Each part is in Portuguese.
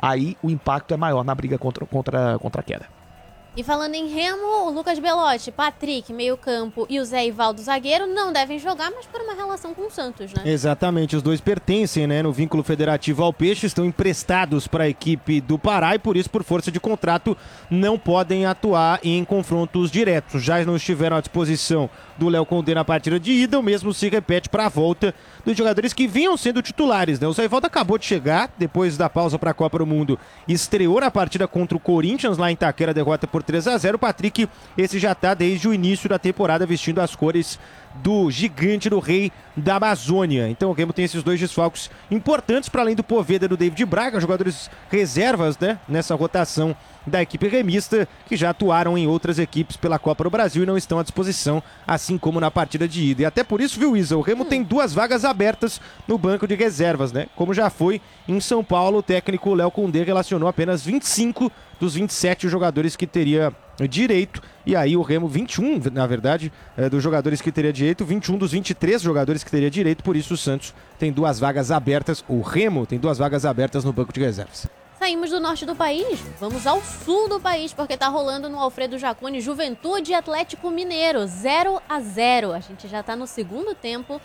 aí o impacto é maior na briga contra a queda. E falando em Remo, o Lucas Belotti, Patrick, meio campo, e o Zé Ivaldo, zagueiro, não devem jogar, mas por uma relação com o Santos, né? Exatamente, os dois pertencem, né, no vínculo federativo ao Peixe, estão emprestados para a equipe do Pará e por isso, por força de contrato, não podem atuar em confrontos diretos. Já não estiveram à disposição do Léo Condé na partida de ida, o mesmo se repete para a volta dos jogadores que vinham sendo titulares, né? O Zé Ivaldo acabou de chegar, depois da pausa para a Copa do Mundo, estreou na partida contra o Corinthians, lá em Itaquera, derrota por 3-0. O Patrick, esse já está desde o início da temporada vestindo as cores do gigante, do rei da Amazônia. Então o Remo tem esses dois desfalques importantes, para além do Poveda e do David Braga, jogadores reservas, né, nessa rotação da equipe remista, que já atuaram em outras equipes pela Copa do Brasil e não estão à disposição, assim como na partida de ida. E até por isso, viu, Isa, o Remo tem 2 vagas abertas no banco de reservas, né? Como já foi em São Paulo, o técnico Léo Condé relacionou apenas 25 dos 27 jogadores que teria direito, e aí o Remo 21, na verdade, dos jogadores que teria direito, 21 dos 23 jogadores que teria direito, por isso o Santos tem 2 vagas abertas, o Remo tem 2 vagas abertas no banco de reservas. Saímos do norte do país, vamos ao sul do país, porque tá rolando no Alfredo Jaconi Juventude e Atlético Mineiro, 0-0. A gente já tá no segundo tempo,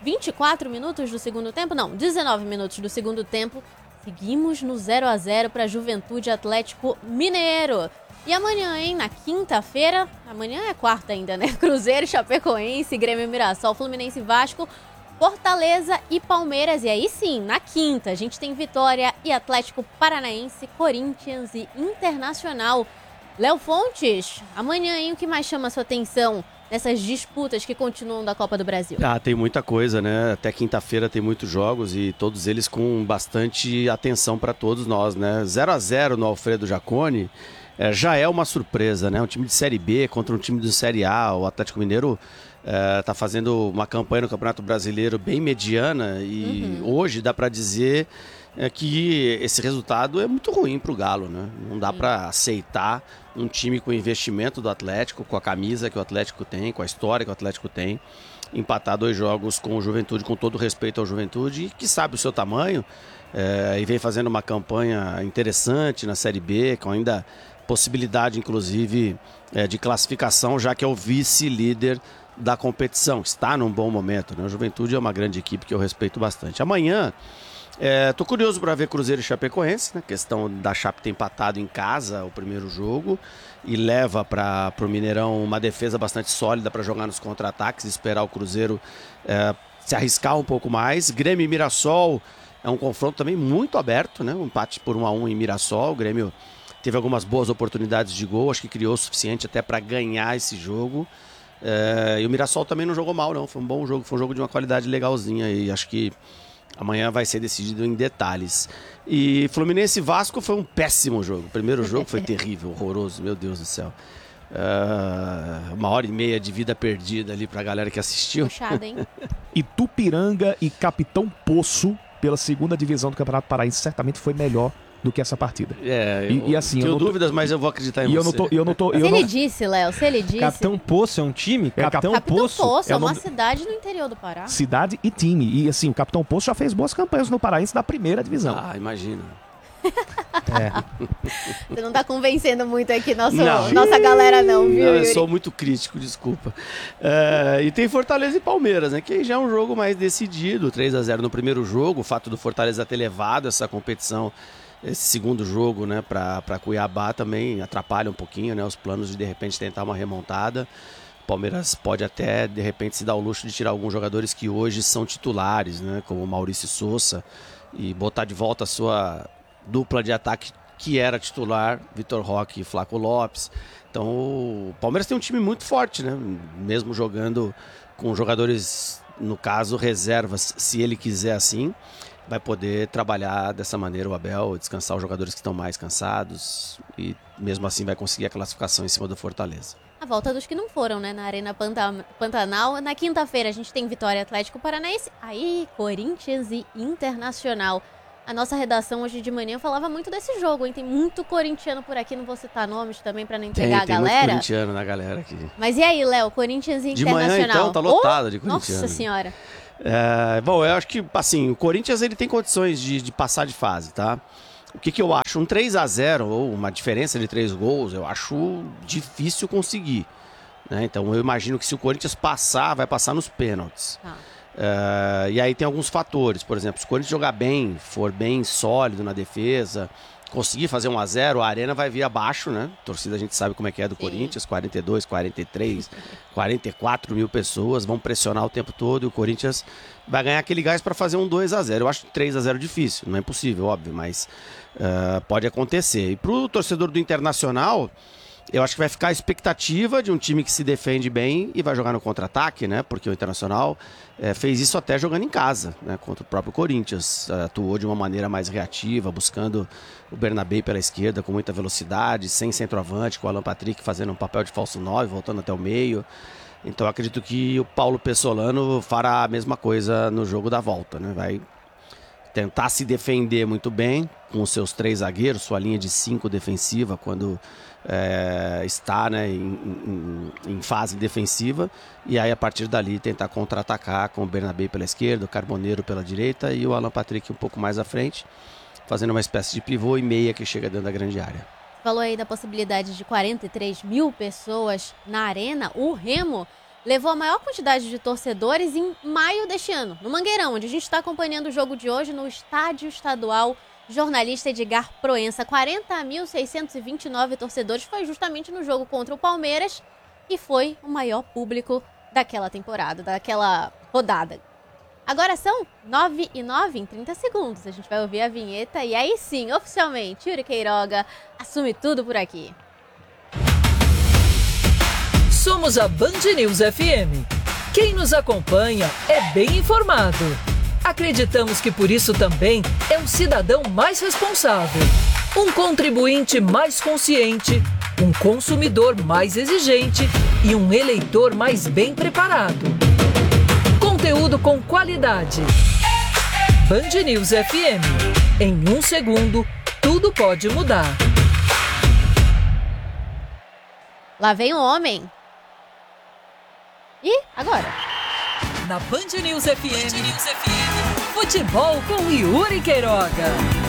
24 minutos do segundo tempo, não, 19 minutos do segundo tempo. Seguimos no 0-0 para Juventude e Atlético Mineiro. E amanhã, hein, na quinta-feira, amanhã é quarta ainda, né? Cruzeiro, Chapecoense, Grêmio, Mirassol, Fluminense, Vasco, Fortaleza e Palmeiras. E aí sim, na quinta, a gente tem Vitória e Atlético Paranaense, Corinthians e Internacional. Léo Fontes, amanhã, hein, o que mais chama a sua atenção nessas disputas que continuam da Copa do Brasil? Tem muita coisa, né? Até quinta-feira tem muitos jogos e todos eles com bastante atenção para todos nós, né? 0-0 no Alfredo Jaconi já é uma surpresa, né? Um time de Série B contra um time de Série A. O Atlético Mineiro está fazendo uma campanha no Campeonato Brasileiro bem mediana e hoje dá para dizer que esse resultado é muito ruim para o Galo, né? Não dá para aceitar um time com o investimento do Atlético, com a camisa que o Atlético tem, com a história que o Atlético tem, empatar 2 jogos com o Juventude, com todo respeito ao Juventude, que sabe o seu tamanho e vem fazendo uma campanha interessante na Série B, com ainda possibilidade, inclusive, de classificação, já que é o vice-líder da competição. Está num bom momento, né? O Juventude é uma grande equipe que eu respeito bastante. Amanhã, tô curioso para ver Cruzeiro e Chapecoense, né? Questão da Chape ter empatado em casa o primeiro jogo e leva para o Mineirão uma defesa bastante sólida para jogar nos contra-ataques, esperar o Cruzeiro se arriscar um pouco mais. Grêmio e Mirassol é um confronto também muito aberto, né? Um empate por 1-1 em Mirassol. O Grêmio teve algumas boas oportunidades de gol, acho que criou o suficiente até para ganhar esse jogo. E o Mirassol também não jogou mal, não. Foi um bom jogo, foi um jogo de uma qualidade legalzinha e acho que amanhã vai ser decidido em detalhes. E Fluminense e Vasco foi um péssimo jogo. O primeiro jogo foi terrível, horroroso, meu Deus do céu. 1h30 de vida perdida ali pra galera que assistiu. Puxado, hein? Itupiranga e Capitão Poço, pela segunda divisão do Campeonato Paraense, certamente foi melhor do que essa partida. E assim, eu tenho dúvidas, mas eu vou acreditar em você. Se ele disse, Léo, se ele disse. Capitão Poço é um time? Capitão Poço é uma cidade no interior do Pará. Cidade e time. E assim, o Capitão Poço já fez boas campanhas no Paraense da primeira divisão. Imagina. Você não tá convencendo muito aqui nossa galera não, viu, Eu Yuri? sou muito crítico, desculpa. E tem Fortaleza e Palmeiras, né? Que já é um jogo mais decidido, 3-0 no primeiro jogo. O fato do Fortaleza ter levado essa competição, esse segundo jogo, né, para Cuiabá também atrapalha um pouquinho, né, os planos de repente tentar uma remontada. O Palmeiras pode até de repente se dar o luxo de tirar alguns jogadores que hoje são titulares, né, como o Maurício Sousa, e botar de volta a sua dupla de ataque que era titular, Vitor Roque e Flaco Lopes. Então o Palmeiras tem um time muito forte, né, mesmo jogando com jogadores, no caso, reservas, se ele quiser assim. Vai poder trabalhar dessa maneira o Abel, descansar os jogadores que estão mais cansados e mesmo assim vai conseguir a classificação em cima do Fortaleza. A volta dos que não foram, né, na Arena Pantanal. Na quinta-feira a gente tem Vitória e Atlético Paranaense, aí Corinthians e Internacional. A nossa redação hoje de manhã falava muito desse jogo, hein? Tem muito corintiano por aqui, não vou citar nomes também pra não entregar a galera. Tem muito corintiano na galera aqui. Mas e aí, Léo, Corinthians e Internacional? De manhã então tá lotado de corintiano. Nossa senhora. Bom, eu acho que assim, o Corinthians ele tem condições de passar de fase, tá? O que eu acho? Um 3-0 ou uma diferença de 3 gols, eu acho difícil conseguir. Né? Então eu imagino que se o Corinthians passar, vai passar nos pênaltis. E aí tem alguns fatores. Por exemplo, se o Corinthians jogar bem, for bem sólido na defesa, conseguir fazer 1-0, a arena vai vir abaixo, né? A torcida a gente sabe como é que é do Corinthians, 42, 43, 44 mil pessoas, vão pressionar o tempo todo e o Corinthians vai ganhar aquele gás para fazer um 2-0. Eu acho 3-0 difícil, não é impossível, óbvio, mas pode acontecer. E pro torcedor do Internacional, eu acho que vai ficar a expectativa de um time que se defende bem e vai jogar no contra-ataque, né? Porque o Internacional fez isso até jogando em casa, né? Contra o próprio Corinthians. Atuou de uma maneira mais reativa, buscando o Bernabé pela esquerda com muita velocidade, sem centroavante, com o Alan Patrick fazendo um papel de falso 9, voltando até o meio. Então eu acredito que o Paulo Pessolano fará a mesma coisa no jogo da volta, né? Vai tentar se defender muito bem com os seus 3 zagueiros, sua linha de 5 defensiva, quando está, né, em fase defensiva, e aí a partir dali tentar contra-atacar com o Bernabé pela esquerda, o Carboneiro pela direita e o Alan Patrick um pouco mais à frente, fazendo uma espécie de pivô e meia que chega dentro da grande área. Falou aí da possibilidade de 43 mil pessoas na arena. O Remo levou a maior quantidade de torcedores em maio deste ano, no Mangueirão, onde a gente está acompanhando o jogo de hoje no Estádio Estadual Jornalista Edgar Proença. 40.629 torcedores, foi justamente no jogo contra o Palmeiras e foi o maior público daquela temporada, daquela rodada. Agora são 9h09 em 30 segundos. A gente vai ouvir a vinheta e aí sim, oficialmente, Yuri Queiroga assume tudo por aqui. Somos a Band News FM. Quem nos acompanha é bem informado. Acreditamos que por isso também é um cidadão mais responsável, um contribuinte mais consciente, um consumidor mais exigente e um eleitor mais bem preparado. Conteúdo com qualidade. Band News FM. Em 1 segundo, tudo pode mudar. Lá vem o homem. E agora? Na Band News FM. Futebol com Yuri Queiroga.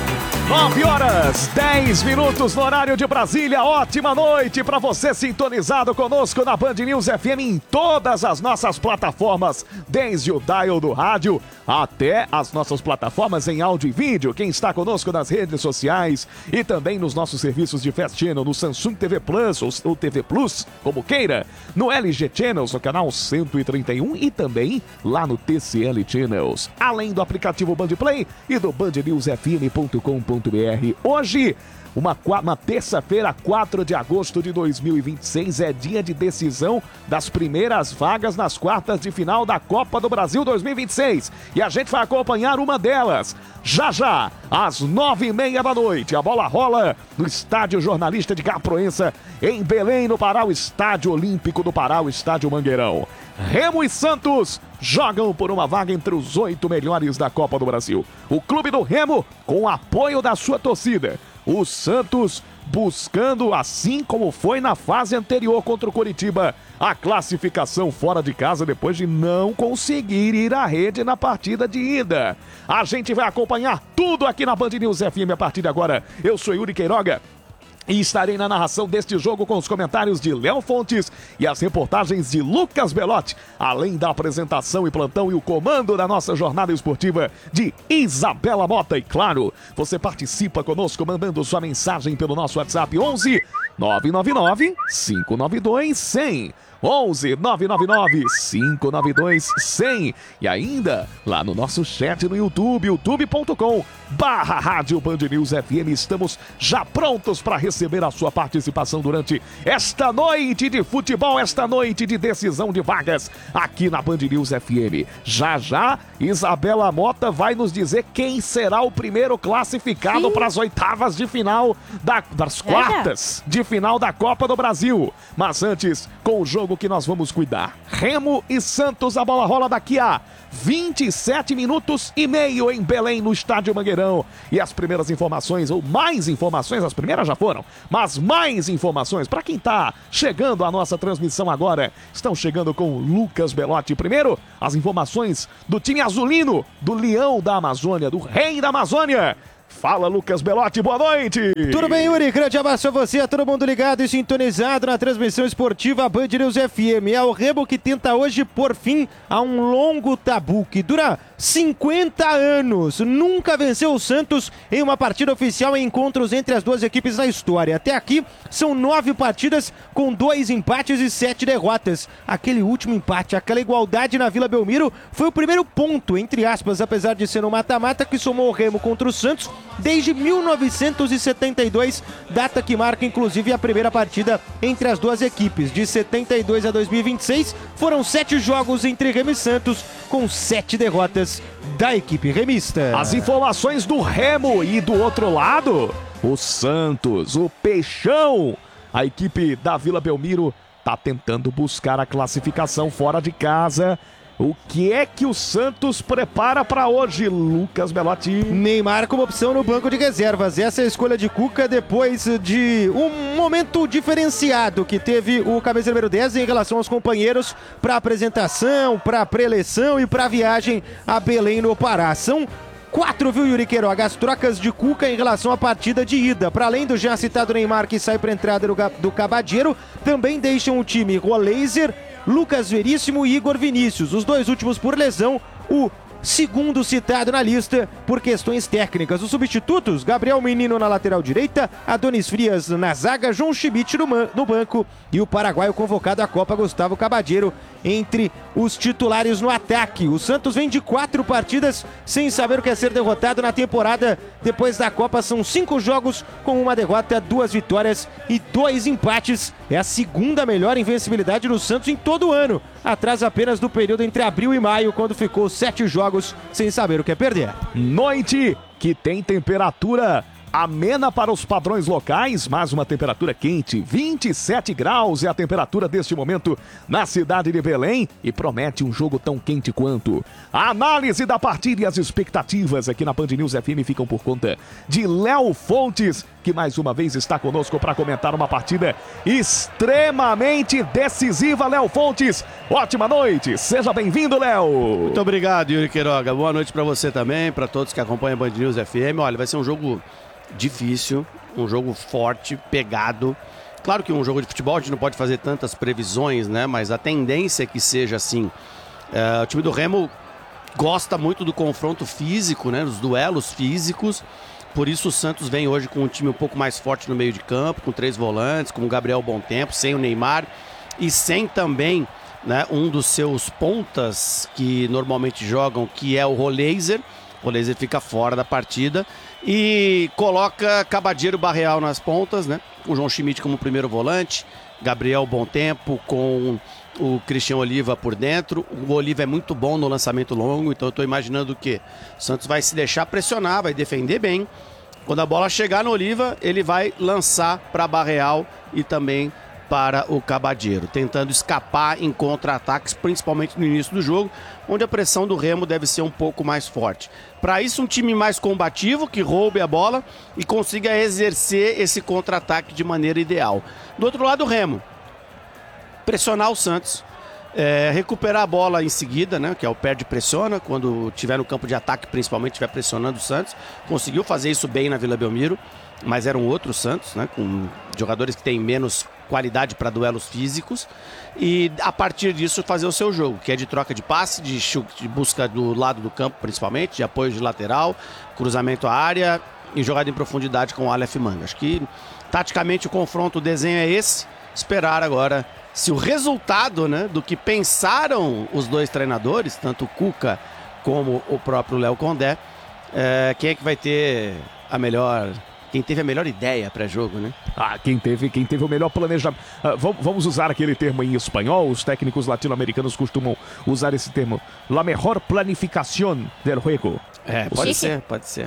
9h10 no horário de Brasília. Ótima noite para você sintonizado conosco na Band News FM em todas as nossas plataformas, desde o dial do rádio até as nossas plataformas em áudio e vídeo. Quem está conosco nas redes sociais e também nos nossos serviços de Fast Channel, no Samsung TV Plus ou TV Plus, como queira, no LG Channels, no canal 131 e também lá no TCL Channels, além do aplicativo Band Play e do bandnewsfm.com.br. Hoje, uma terça-feira, 4 de agosto de 2026, é dia de decisão das primeiras vagas nas quartas de final da Copa do Brasil 2026. E a gente vai acompanhar uma delas. Já já, às 9h30 da noite, a bola rola no Estádio Jornalista Edgar Proença, em Belém, no Pará, o Estádio Olímpico do Pará, o Estádio Mangueirão. Remo e Santos jogam por uma vaga entre os 8 melhores da Copa do Brasil. O clube do Remo com o apoio da sua torcida. O Santos buscando, assim como foi na fase anterior contra o Coritiba, a classificação fora de casa depois de não conseguir ir à rede na partida de ida. A gente vai acompanhar tudo aqui na Band News FM a partir de agora. Eu sou Yuri Queiroga e estarei na narração deste jogo com os comentários de Léo Fontes e as reportagens de Lucas Belotti, além da apresentação e plantão e o comando da nossa jornada esportiva de Isabela Mota. E claro, você participa conosco mandando sua mensagem pelo nosso WhatsApp 11 999 592 100. 11 999 592 100. E ainda lá no nosso chat no YouTube, youtube.com/Rádio Band News FM. Estamos já prontos para receber a sua participação durante esta noite de futebol, esta noite de decisão de vagas aqui na Band News FM. Já já, Isabela Mota vai nos dizer quem será o primeiro classificado para as oitavas de final das quartas de final da Copa do Brasil. Mas antes, com o jogo que nós vamos cuidar, Remo e Santos, a bola rola daqui a 27 minutos e meio em Belém, no Estádio Mangueirão. E as primeiras informações, ou mais informações, as primeiras já foram, mas mais informações para quem está chegando à nossa transmissão agora, estão chegando com Lucas Belotti. Primeiro, as informações do time azulino, do Leão da Amazônia, do Rei da Amazônia. Fala, Lucas Belotti, boa noite! Tudo bem, Yuri? Grande abraço a você, a todo mundo ligado e sintonizado na transmissão esportiva Band News FM. É o Remo que tenta hoje pôr fim a um longo tabu que dura 50 anos. Nunca venceu o Santos em uma partida oficial em encontros entre as duas equipes na história. Até aqui são 9 partidas com 2 empates e 7 derrotas. Aquele último empate, aquela igualdade na Vila Belmiro foi o primeiro ponto, entre aspas, apesar de ser um mata-mata que somou o Remo contra o Santos desde 1972, data que marca inclusive a primeira partida entre as duas equipes. De 72 a 2026 foram 7 jogos entre Remo e Santos, com 7 derrotas da equipe remista. As informações do Remo e do outro lado, o Santos, o Peixão. A equipe da Vila Belmiro tá tentando buscar a classificação fora de casa. O que é que o Santos prepara para hoje, Lucas Belotti? Neymar como opção no banco de reservas. Essa é a escolha de Cuca depois de um momento diferenciado que teve o camisa número 10 em relação aos companheiros para apresentação, para pré-eleição e para viagem a Belém no Pará. São 4, viu, Yuri Queiroga? As trocas de Cuca em relação à partida de ida. Para além do já citado Neymar, que sai para a entrada do Cabadeiro, também deixam o time Roleiser, Lucas Veríssimo e Igor Vinícius. Os 2 últimos por lesão, o segundo citado na lista por questões técnicas. Os substitutos, Gabriel Menino na lateral direita, Adonis Frias na zaga, João Schmidt no banco e o paraguaio convocado à Copa, Gustavo Cabadeiro, entre os titulares no ataque. O Santos vem de 4 partidas sem saber o que é ser derrotado na temporada. Depois da Copa são 5 jogos com 1 derrota, 2 vitórias e 2 empates. É a segunda melhor invencibilidade do Santos em todo o ano, atrás apenas do período entre abril e maio, quando ficou 7 jogos sem saber o que é perder. Noite que tem temperatura amena para os padrões locais, mas uma temperatura quente, 27 graus é a temperatura deste momento na cidade de Belém e promete um jogo tão quente quanto. A análise da partida e as expectativas aqui na Band News FM ficam por conta de Léo Fontes, que mais uma vez está conosco para comentar uma partida extremamente decisiva. Léo Fontes, ótima noite, seja bem-vindo, Léo. Muito obrigado, Yuri Queiroga, boa noite para você também, para todos que acompanham a Band News FM. Olha, vai ser um jogo difícil, um jogo forte, pegado. Claro que um jogo de futebol a gente não pode fazer tantas previsões, né? Mas a tendência é que seja assim. O time do Remo gosta muito do confronto físico, né? Dos duelos físicos. Por isso o Santos vem hoje com um time um pouco mais forte no meio de campo, com 3 volantes, com o Gabriel Bom Tempo, sem o Neymar e sem também, né, um dos seus pontas que normalmente jogam, que é o Roleiser. O Roleiser fica fora da partida e coloca Cabadeiro Barreal nas pontas, né? O João Schmidt como primeiro volante, Gabriel Bom Tempo com o Cristian Oliva por dentro. O Oliva é muito bom no lançamento longo, então eu estou imaginando que o Santos vai se deixar pressionar, vai defender bem. Quando a bola chegar no Oliva, ele vai lançar para Barreal e também para o Cabadeiro, tentando escapar em contra-ataques, principalmente no início do jogo, onde a pressão do Remo deve ser um pouco mais forte. Para isso, um time mais combativo, que roube a bola e consiga exercer esse contra-ataque de maneira ideal. Do outro lado, o Remo pressionar o Santos, recuperar a bola em seguida, né, que é o perde-pressiona, quando tiver no campo de ataque, principalmente estiver pressionando o Santos. Conseguiu fazer isso bem na Vila Belmiro, mas era um outro Santos, né, com jogadores que têm menos qualidade para duelos físicos, e a partir disso fazer o seu jogo, que é de troca de passe, de chute, de busca do lado do campo principalmente, de apoio de lateral, cruzamento à área e jogada em profundidade com o Aleph Manga. Acho que taticamente o confronto, o desenho é esse. Esperar agora se o resultado, né, do que pensaram os dois treinadores, tanto o Cuca como o próprio Léo Condé, quem é que vai ter a melhor... Quem teve a melhor ideia pré-jogo, né? Quem teve o melhor planejamento. Vamos usar aquele termo em espanhol. Os técnicos latino-americanos costumam usar esse termo. La mejor planificación del juego. Pode ser. Pode ser.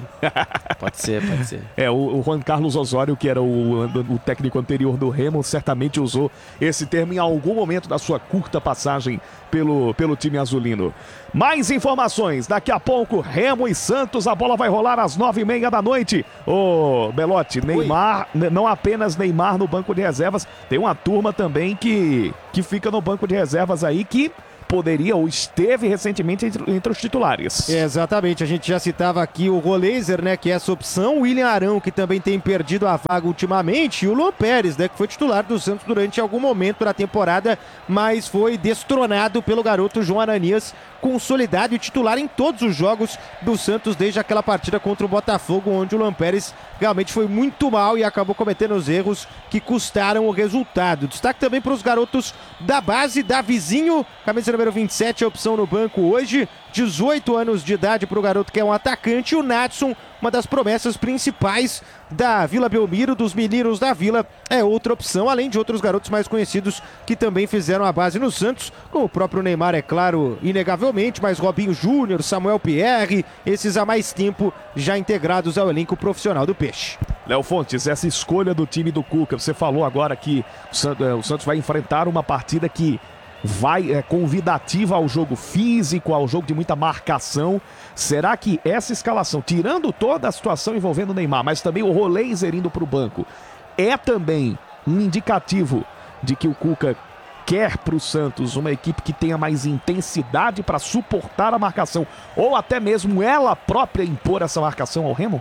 O Juan Carlos Osório, que era o técnico anterior do Remo, certamente usou esse termo em algum momento da sua curta passagem pelo time azulino. Mais informações, daqui a pouco, Remo e Santos, a bola vai rolar às 9h30 da noite. Ô, Belotti, Neymar, não apenas Neymar no banco de reservas, tem uma turma também que fica no banco de reservas aí que poderia ou esteve recentemente entre os titulares. Exatamente, a gente já citava aqui o Roleiser, né, que é essa opção, o William Arão, que também tem perdido a vaga ultimamente, e o Luan Pérez, né, que foi titular do Santos durante algum momento da temporada, mas foi destronado pelo garoto João Ananias, consolidado e titular em todos os jogos do Santos desde aquela partida contra o Botafogo, onde o Luan Pérez realmente foi muito mal e acabou cometendo os erros que custaram o resultado. Destaque também para os garotos da base, Davizinho, camisa número 27, a opção no banco hoje, 18 anos de idade para o garoto que é um atacante, e o Natson, uma das promessas principais da Vila Belmiro, dos meninos da Vila, é outra opção, além de outros garotos mais conhecidos que também fizeram a base no Santos, como o próprio Neymar, é claro, inegavelmente, mas Robinho Júnior, Samuel Pierre, esses há mais tempo já integrados ao elenco profissional do Peixe. Léo Fontes, essa escolha do time do Cuca, você falou agora que o Santos vai enfrentar uma partida que vai convidativa ao jogo físico, ao jogo de muita marcação. Será que essa escalação, tirando toda a situação envolvendo o Neymar, mas também o Roleiser indo para o banco, é também um indicativo de que o Cuca quer para o Santos uma equipe que tenha mais intensidade para suportar a marcação, ou até mesmo ela própria impor essa marcação ao Remo?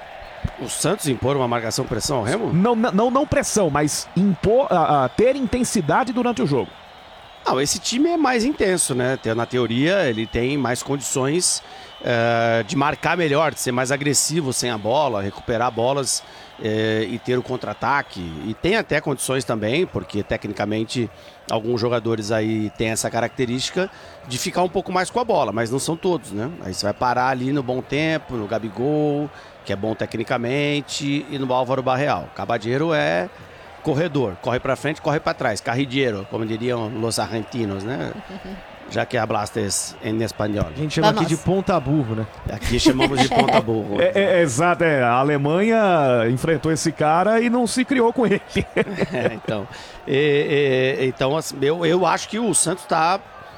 O Santos impor uma marcação pressão ao Remo? Não pressão, mas impor, ter intensidade durante o jogo. Não, esse time é mais intenso, né? Na teoria, ele tem mais condições de marcar melhor, de ser mais agressivo sem a bola, recuperar bolas e ter o contra-ataque. E tem até condições também, porque tecnicamente alguns jogadores aí têm essa característica de ficar um pouco mais com a bola, mas não são todos, né? Aí você vai parar ali no Bom Tempo, no Gabigol, que é bom tecnicamente, e no Álvaro Barreal. Cabadeiro é corredor, corre pra frente, corre pra trás, carrilheiro, como diriam os argentinos, né? Já que hablastes em espanhol. A gente chama aqui de ponta burro, né? Aqui chamamos de ponta burro. Exato, a Alemanha enfrentou esse cara e não se criou com ele. Então assim, eu acho que o Santos tá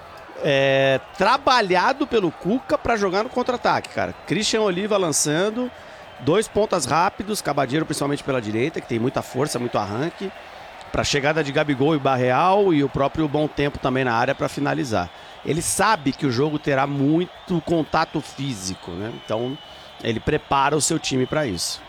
trabalhado pelo Cuca pra jogar no contra-ataque, cara. Christian Oliva lançando, 2 pontas rápidos, Cabadeiro principalmente pela direita, que tem muita força, muito arranque, para chegada de Gabigol e Barreal, e o próprio Bom Tempo também na área para finalizar. Ele sabe que o jogo terá muito contato físico, né? Então ele prepara o seu time para isso.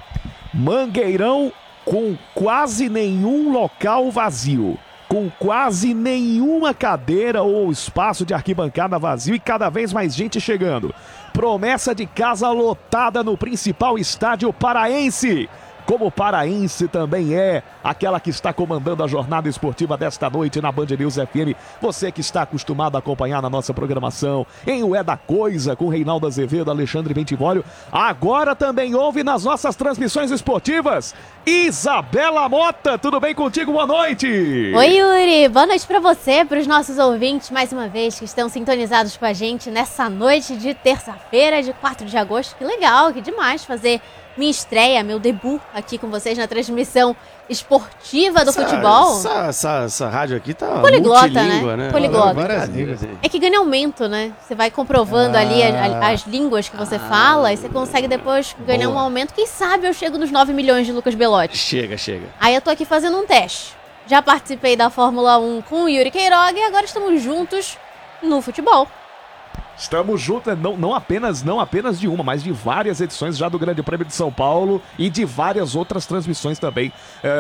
Mangueirão com quase nenhum local vazio, com quase nenhuma cadeira ou espaço de arquibancada vazio e cada vez mais gente chegando. Promessa de casa lotada no principal estádio paraense. Como o paraense também é aquela que está comandando a jornada esportiva desta noite na Band News FM. Você que está acostumado a acompanhar na nossa programação em O É da Coisa, com Reinaldo Azevedo, Alexandre Bentivolio, agora também ouve nas nossas transmissões esportivas, Isabela Mota. Tudo bem contigo? Boa noite! Oi, Yuri! Boa noite para você, para os nossos ouvintes, mais uma vez, que estão sintonizados com a gente nessa noite de terça-feira, de 4 de agosto. Que legal, que demais fazer minha estreia, meu debut aqui com vocês na transmissão esportiva do futebol. Essa rádio aqui tá poliglota, né? Poliglota. Várias línguas. É que ganha aumento, né? Você vai comprovando ali as línguas que você fala e você consegue depois ganhar um aumento. Quem sabe eu chego nos 9 milhões de Lucas Belotti. Chega. Aí eu tô aqui fazendo um teste. Já participei da Fórmula 1 com o Yuri Queiroga e agora estamos juntos no futebol. Estamos juntos, não apenas de uma, mas de várias edições já do Grande Prêmio de São Paulo e de várias outras transmissões também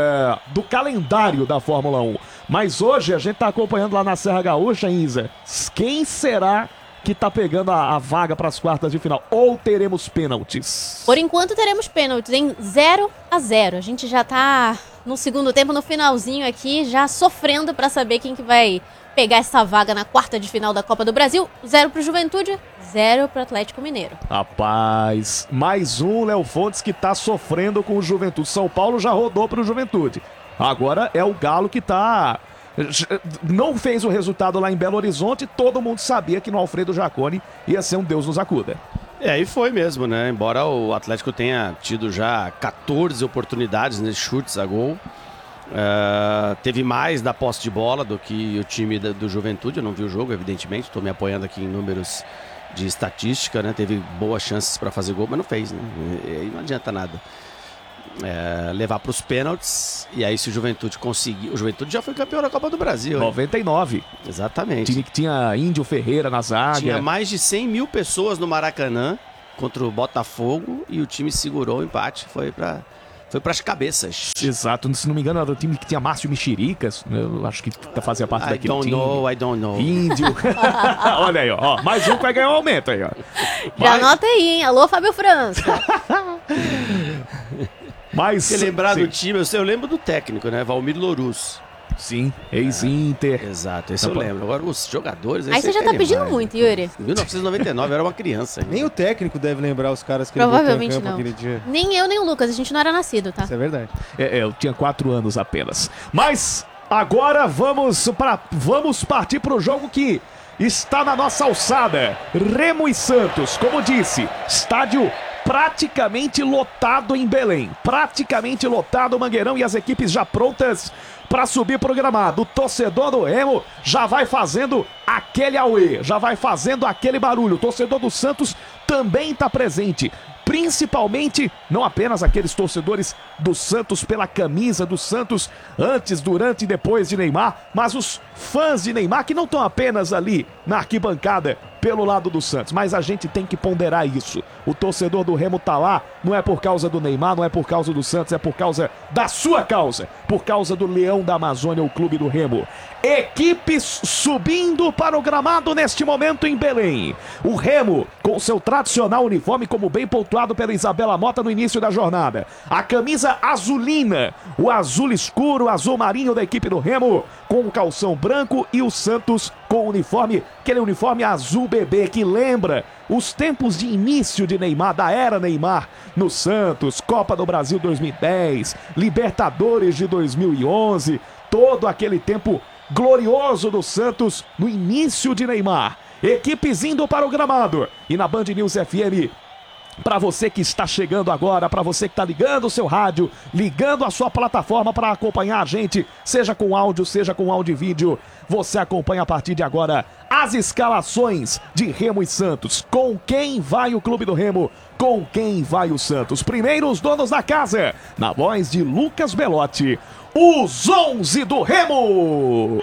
do calendário da Fórmula 1. Mas hoje a gente está acompanhando lá na Serra Gaúcha, Isa, quem será que está pegando a vaga para as quartas de final? Ou teremos pênaltis? Por enquanto teremos pênaltis em 0-0. A gente já está no segundo tempo, no finalzinho aqui, já sofrendo para saber quem que vai pegar essa vaga na quarta de final da Copa do Brasil. 0 pro Juventude, 0 pro Atlético Mineiro. Rapaz, mais um Léo Fontes que tá sofrendo com o Juventude. São Paulo já rodou pro Juventude. Agora é o Galo que não fez o resultado lá em Belo Horizonte. Todo mundo sabia que no Alfredo Jaconi ia ser um Deus nos acuda. E foi mesmo, né? Embora o Atlético tenha tido já 14 oportunidades, né, chutes a gol, teve mais da posse de bola do que o time do Juventude. Eu não vi o jogo, evidentemente, estou me apoiando aqui em números de estatística, né? Teve boas chances para fazer gol, mas não fez, né? E não adianta nada. levar para os pênaltis. E aí se o Juventude conseguir... O Juventude já foi campeão da Copa do Brasil. 99. Hein? Exatamente. Time que tinha Índio Ferreira na zaga. Tinha mais de 100 mil pessoas no Maracanã contra o Botafogo e o time segurou o empate. Foi para as cabeças. Exato. Se não me engano, era o time que tinha Márcio Mexericas. Eu acho que fazia parte daquele time. I don't know. Índio. Olha aí, ó. Mais um que vai ganhar um aumento aí, ó. Já anota aí, hein? Alô, Fábio França. Mas se lembrar do time, eu lembro do técnico, né? Valmir Louruz. Sim, ex-Inter. Exato, esse eu lembro. Agora os jogadores... Aí você já tá pedindo muito, Yuri. Em 1999 eu era uma criança. Ainda. Nem o técnico deve lembrar os caras que provavelmente ele botou em campo não. aquele dia. Nem eu, nem o Lucas. A gente não era nascido, tá? Isso é verdade. Eu tinha 4 anos apenas. Mas agora vamos partir pro jogo que está na nossa alçada. Remo e Santos, como disse, estádio praticamente lotado em Belém. Praticamente lotado o Mangueirão e as equipes já prontas para subir pro gramado. O torcedor do Remo já vai fazendo aquele auê, já vai fazendo aquele barulho. O torcedor do Santos também está presente. Principalmente, não apenas aqueles torcedores do Santos pela camisa do Santos antes, durante e depois de Neymar, mas os fãs de Neymar que não estão apenas ali na arquibancada pelo lado do Santos, mas a gente tem que ponderar isso. O torcedor do Remo tá lá, não é por causa do Neymar, não é por causa do Santos, é por causa da sua causa, por causa do Leão da Amazônia, o clube do Remo. Equipes subindo para o gramado neste momento em Belém. O Remo, com seu tradicional uniforme, como bem pontuado pela Isabela Mota no início da jornada. A camisa azulina, o azul escuro, o azul marinho da equipe do Remo, com o calção branco, e o Santos com o uniforme, aquele uniforme azul bebê que lembra os tempos de início de Neymar, da era Neymar no Santos, Copa do Brasil 2010, Libertadores de 2011, todo aquele tempo glorioso do Santos no início de Neymar. Equipes indo para o gramado. E na Band News FM, para você que está chegando agora, para você que está ligando o seu rádio, ligando a sua plataforma para acompanhar a gente, seja com áudio, seja com áudio e vídeo, você acompanha a partir de agora as escalações de Remo e Santos. Com quem vai o clube do Remo? Com quem vai o Santos? Primeiro os donos da casa, na voz de Lucas Belotti. Os 11 do Remo!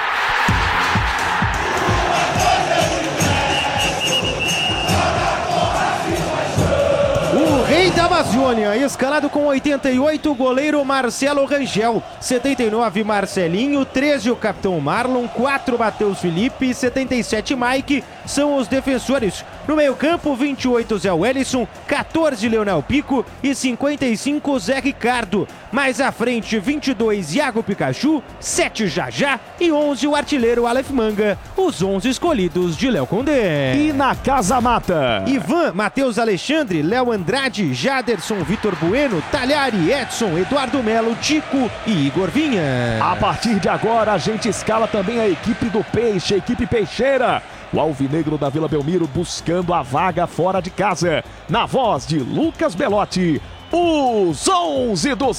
Rei da Amazônia, escalado com 88, o goleiro Marcelo Rangel, 79 Marcelinho, 13 o capitão Marlon, 4 Matheus Felipe, 77 Mike, são os defensores. No meio campo, 28 Zé Wellison, 14 Leonel Pico e 55 Zé Ricardo. Mais à frente, 22 Iago Pikachu, 7 Jajá e 11 o artilheiro Aleph Manga, os 11 escolhidos de Léo Condé. E na Casa Mata, Ivan, Matheus Alexandre, Léo Andrade, Jaderson, Vitor Bueno, Talhari, Edson, Eduardo Melo, Tico e Igor Vinha. A partir de agora a gente escala também a equipe do Peixe, a equipe Peixeira. O alvinegro da Vila Belmiro buscando a vaga fora de casa. Na voz de Lucas Belotti, os 11 do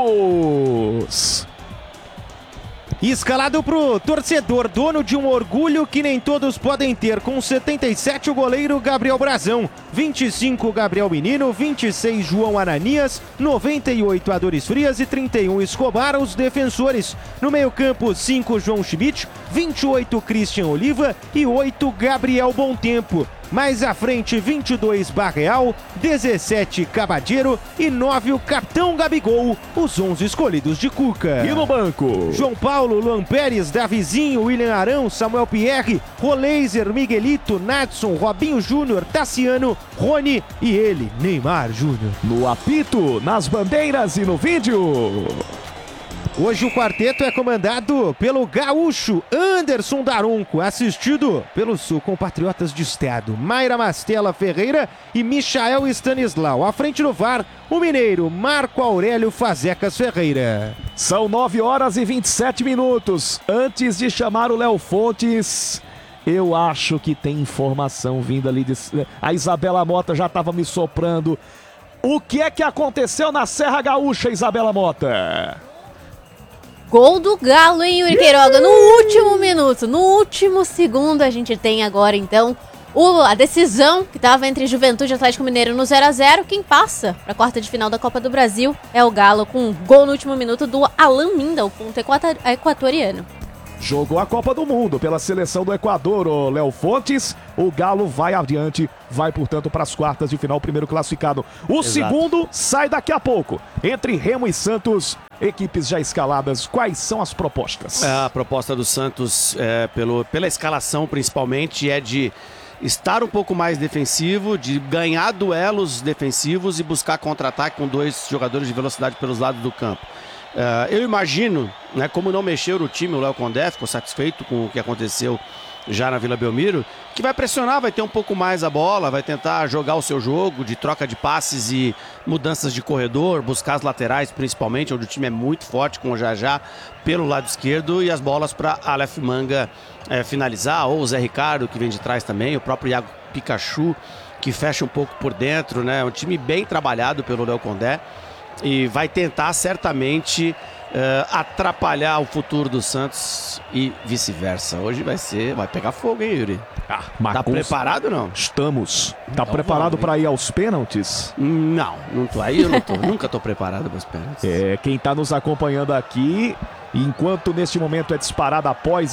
Santos. Escalado pro torcedor, dono de um orgulho que nem todos podem ter, com 77 o goleiro Gabriel Brazão, 25 Gabriel Menino, 26 João Ananias, 98 Adoris Frias e 31 Escobar, os defensores. No meio campo, 5 João Schmidt, 28 Christian Oliva e 8 Gabriel Bontempo. Mais à frente, 22 Barreal, 17 Cabadeiro e 9 o capitão Gabigol, os 11 escolhidos de Cuca. E no banco, João Paulo, Luan Pérez, Davizinho, William Arão, Samuel Pierre, Roleiser, Miguelito, Nadson, Robinho Júnior, Tassiano, Rony e ele, Neymar Júnior. No apito, nas bandeiras e no vídeo. Hoje o quarteto é comandado pelo gaúcho Anderson Daronco, assistido pelos compatriotas de estado Mayra Mastella Ferreira e Michael Stanislau. À frente do VAR, o mineiro Marco Aurélio Fazecas Ferreira. São 9 horas e 27 minutos. Antes de chamar o Léo Fontes, eu acho que tem informação vindo ali. A Isabela Mota já estava me soprando. O que é que aconteceu na Serra Gaúcha, Isabela Mota? Gol do Galo, hein, Yuri Queiroga? No último minuto, no último segundo, a gente tem agora, então, A decisão que estava entre Juventude e Atlético Mineiro no 0x0, quem passa para a quarta de final da Copa do Brasil é o Galo, com um gol no último minuto do Alan Minda, o ponto equatoriano. Jogou a Copa do Mundo pela seleção do Equador, o Léo Fontes. O Galo vai adiante, vai, portanto, para as quartas de final, o primeiro classificado. O segundo sai daqui a pouco. Entre Remo e Santos, equipes já escaladas. Quais são as propostas? A proposta do Santos, pela escalação principalmente, é de estar um pouco mais defensivo, de ganhar duelos defensivos e buscar contra-ataque com 2 jogadores de velocidade pelos lados do campo. Eu imagino, né, como não mexeu o time, o Léo Condé ficou satisfeito com o que aconteceu já na Vila Belmiro, que vai pressionar, vai ter um pouco mais a bola, vai tentar jogar o seu jogo de troca de passes e mudanças de corredor, buscar as laterais principalmente, onde o time é muito forte, com o Jajá pelo lado esquerdo e as bolas para Aleph Manga finalizar, ou o Zé Ricardo, que vem de trás também, o próprio Iago Pikachu, que fecha um pouco por dentro, né? Um time bem trabalhado pelo Léo Condé e vai tentar certamente atrapalhar o futuro do Santos e vice-versa. Hoje vai pegar fogo, hein, Yuri? Tá preparado ou não? Estamos. Tá preparado para ir aos pênaltis? Não tô. Aí eu não tô. Nunca tô preparado para os pênaltis. Quem tá nos acompanhando aqui, enquanto neste momento é disparada após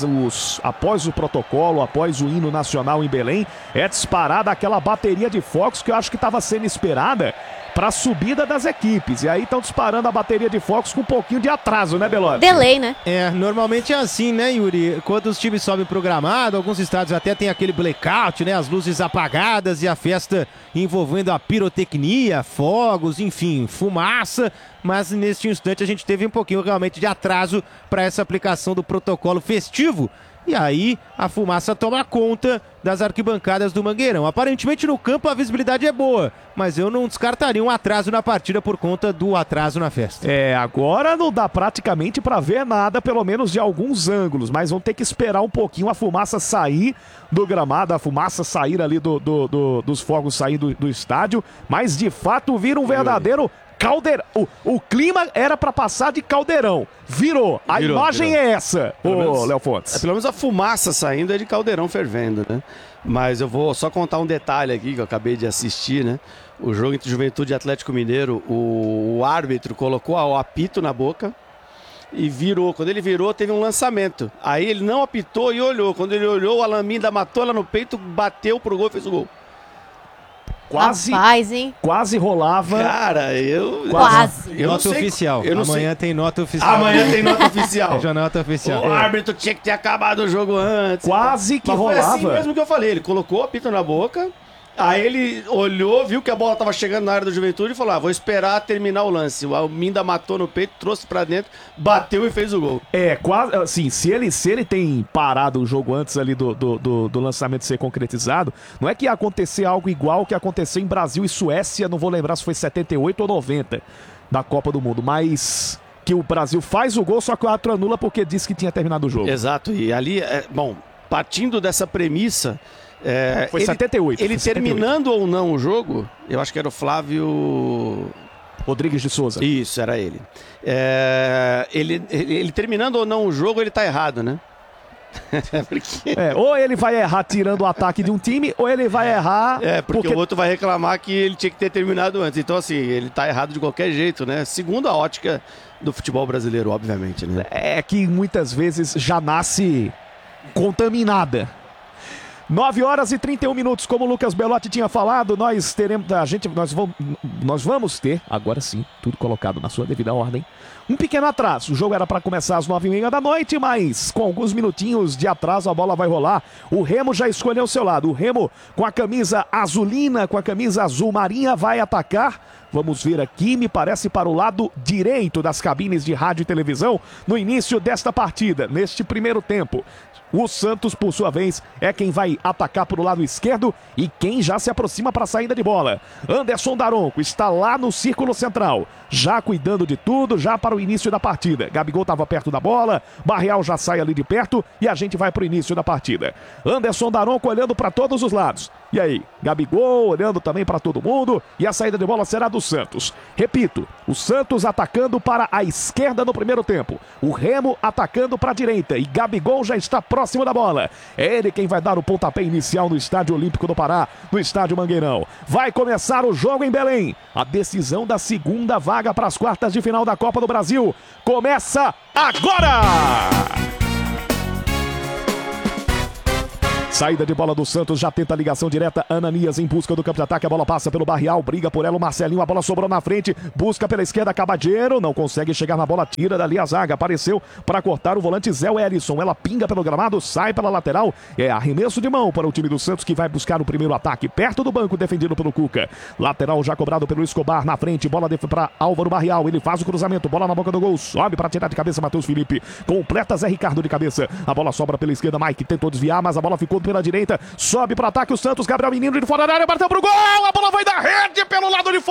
o protocolo, após o hino nacional em Belém, é disparada aquela bateria de focos que eu acho que estava sendo esperada para a subida das equipes. E aí estão disparando a bateria de focos com um pouquinho de atraso, né, Belotti? Delay, né? Normalmente é assim, né, Yuri? Quando os times sobem pro gramado, alguns estádios até tem aquele blackout, né? As luzes apagadas e a festa envolvendo a pirotecnia, fogos, enfim, fumaça. Mas neste instante a gente teve um pouquinho realmente de atraso para essa aplicação do protocolo festivo. E aí a fumaça toma conta das arquibancadas do Mangueirão. Aparentemente no campo a visibilidade é boa, mas eu não descartaria um atraso na partida por conta do atraso na festa. Agora não dá praticamente para ver nada, pelo menos de alguns ângulos, mas vão ter que esperar um pouquinho a fumaça sair do gramado, a fumaça sair ali dos fogos, sair do estádio, mas de fato vira um verdadeiro caldeirão. O clima era para passar de caldeirão. Virou. A imagem é essa, Léo Fontes. Pelo menos a fumaça saindo é de caldeirão fervendo, né? Mas eu vou só contar um detalhe aqui que eu acabei de assistir, né? O jogo entre Juventude e Atlético Mineiro, o árbitro colocou o apito na boca e virou. Quando ele virou, teve um lançamento. Aí ele não apitou e olhou. Quando ele olhou, o Alan Minda matou ela no peito, bateu pro gol e fez o gol. Quase rolava. Cara, Quase. Nota oficial. Amanhã tem nota oficial. Amanhã tem nota oficial. Já nota oficial. O árbitro tinha que ter acabado o jogo antes. Quase que rolava. Foi assim mesmo que eu falei. Ele colocou o apito na boca. Aí ele olhou, viu que a bola estava chegando na área do Juventude e falou: vou esperar terminar o lance. O Minda matou no peito, trouxe pra dentro, bateu e fez o gol. Quase assim, se ele tem parado o jogo antes ali do lançamento ser concretizado, não é que ia acontecer algo igual ao que aconteceu em Brasil e Suécia, não vou lembrar se foi 78 ou 90 da Copa do Mundo, mas que o Brasil faz o gol, só que o árbitro anula porque disse que tinha terminado o jogo. Exato, e ali, partindo dessa premissa, foi 78. Ele terminando ou não o jogo, eu acho que era o Flávio Rodrigues de Souza. Isso, era ele. Ele terminando ou não o jogo, ele tá errado, né? Ou ele vai errar tirando o ataque de um time, ou ele vai errar... porque o outro vai reclamar que ele tinha que ter terminado antes. Então, assim, ele tá errado de qualquer jeito, né? Segundo a ótica do futebol brasileiro, obviamente, né? É que muitas vezes já nasce contaminada. 9h31, como o Lucas Belotti tinha falado, nós vamos ter, agora sim, tudo colocado na sua devida ordem, um pequeno atraso. O jogo era para começar às 9h30 da noite, mas com alguns minutinhos de atraso a bola vai rolar. O Remo já escolheu o seu lado. O Remo com a camisa azulina, com a camisa azul marinha, vai atacar. Vamos ver aqui, me parece para o lado direito das cabines de rádio e televisão no início desta partida, neste primeiro tempo. O Santos, por sua vez, é quem vai atacar por o lado esquerdo e quem já se aproxima para a saída de bola. Anderson Daronco está lá no círculo central, já cuidando de tudo, já para o início da partida. Gabigol estava perto da bola, Barreal já sai ali de perto e a gente vai para o início da partida. Anderson Daronco olhando para todos os lados. E aí, Gabigol olhando também para todo mundo. E a saída de bola será do Santos. Repito, o Santos atacando para a esquerda no primeiro tempo. O Remo atacando para a direita. E Gabigol já está próximo da bola. É ele quem vai dar o pontapé inicial no Estádio Olímpico do Pará, no Estádio Mangueirão. Vai começar o jogo em Belém. A decisão da segunda vaga para as quartas de final da Copa do Brasil começa agora! Saída de bola do Santos, já tenta a ligação direta. Ananias em busca do campo de ataque. A bola passa pelo Barrial, briga por ela o Marcelinho. A bola sobrou na frente, busca pela esquerda Cabadeiro. Não consegue chegar na bola, tira dali a zaga. Apareceu para cortar o volante Zé Wellison. Ela pinga pelo gramado, sai pela lateral. É arremesso de mão para o time do Santos, que vai buscar o primeiro ataque. Perto do banco, defendido pelo Cuca. Lateral já cobrado pelo Escobar na frente. Bola para Álvaro Barrial. Ele faz o cruzamento. Bola na boca do gol. Sobe para tirar de cabeça Matheus Felipe. Completa Zé Ricardo de cabeça. A bola sobra pela esquerda. Mike tentou desviar, mas a bola ficou pela direita, sobe para ataque o Santos, Gabriel Menino de fora da área, bateu pro gol, a bola vai da rede pelo lado de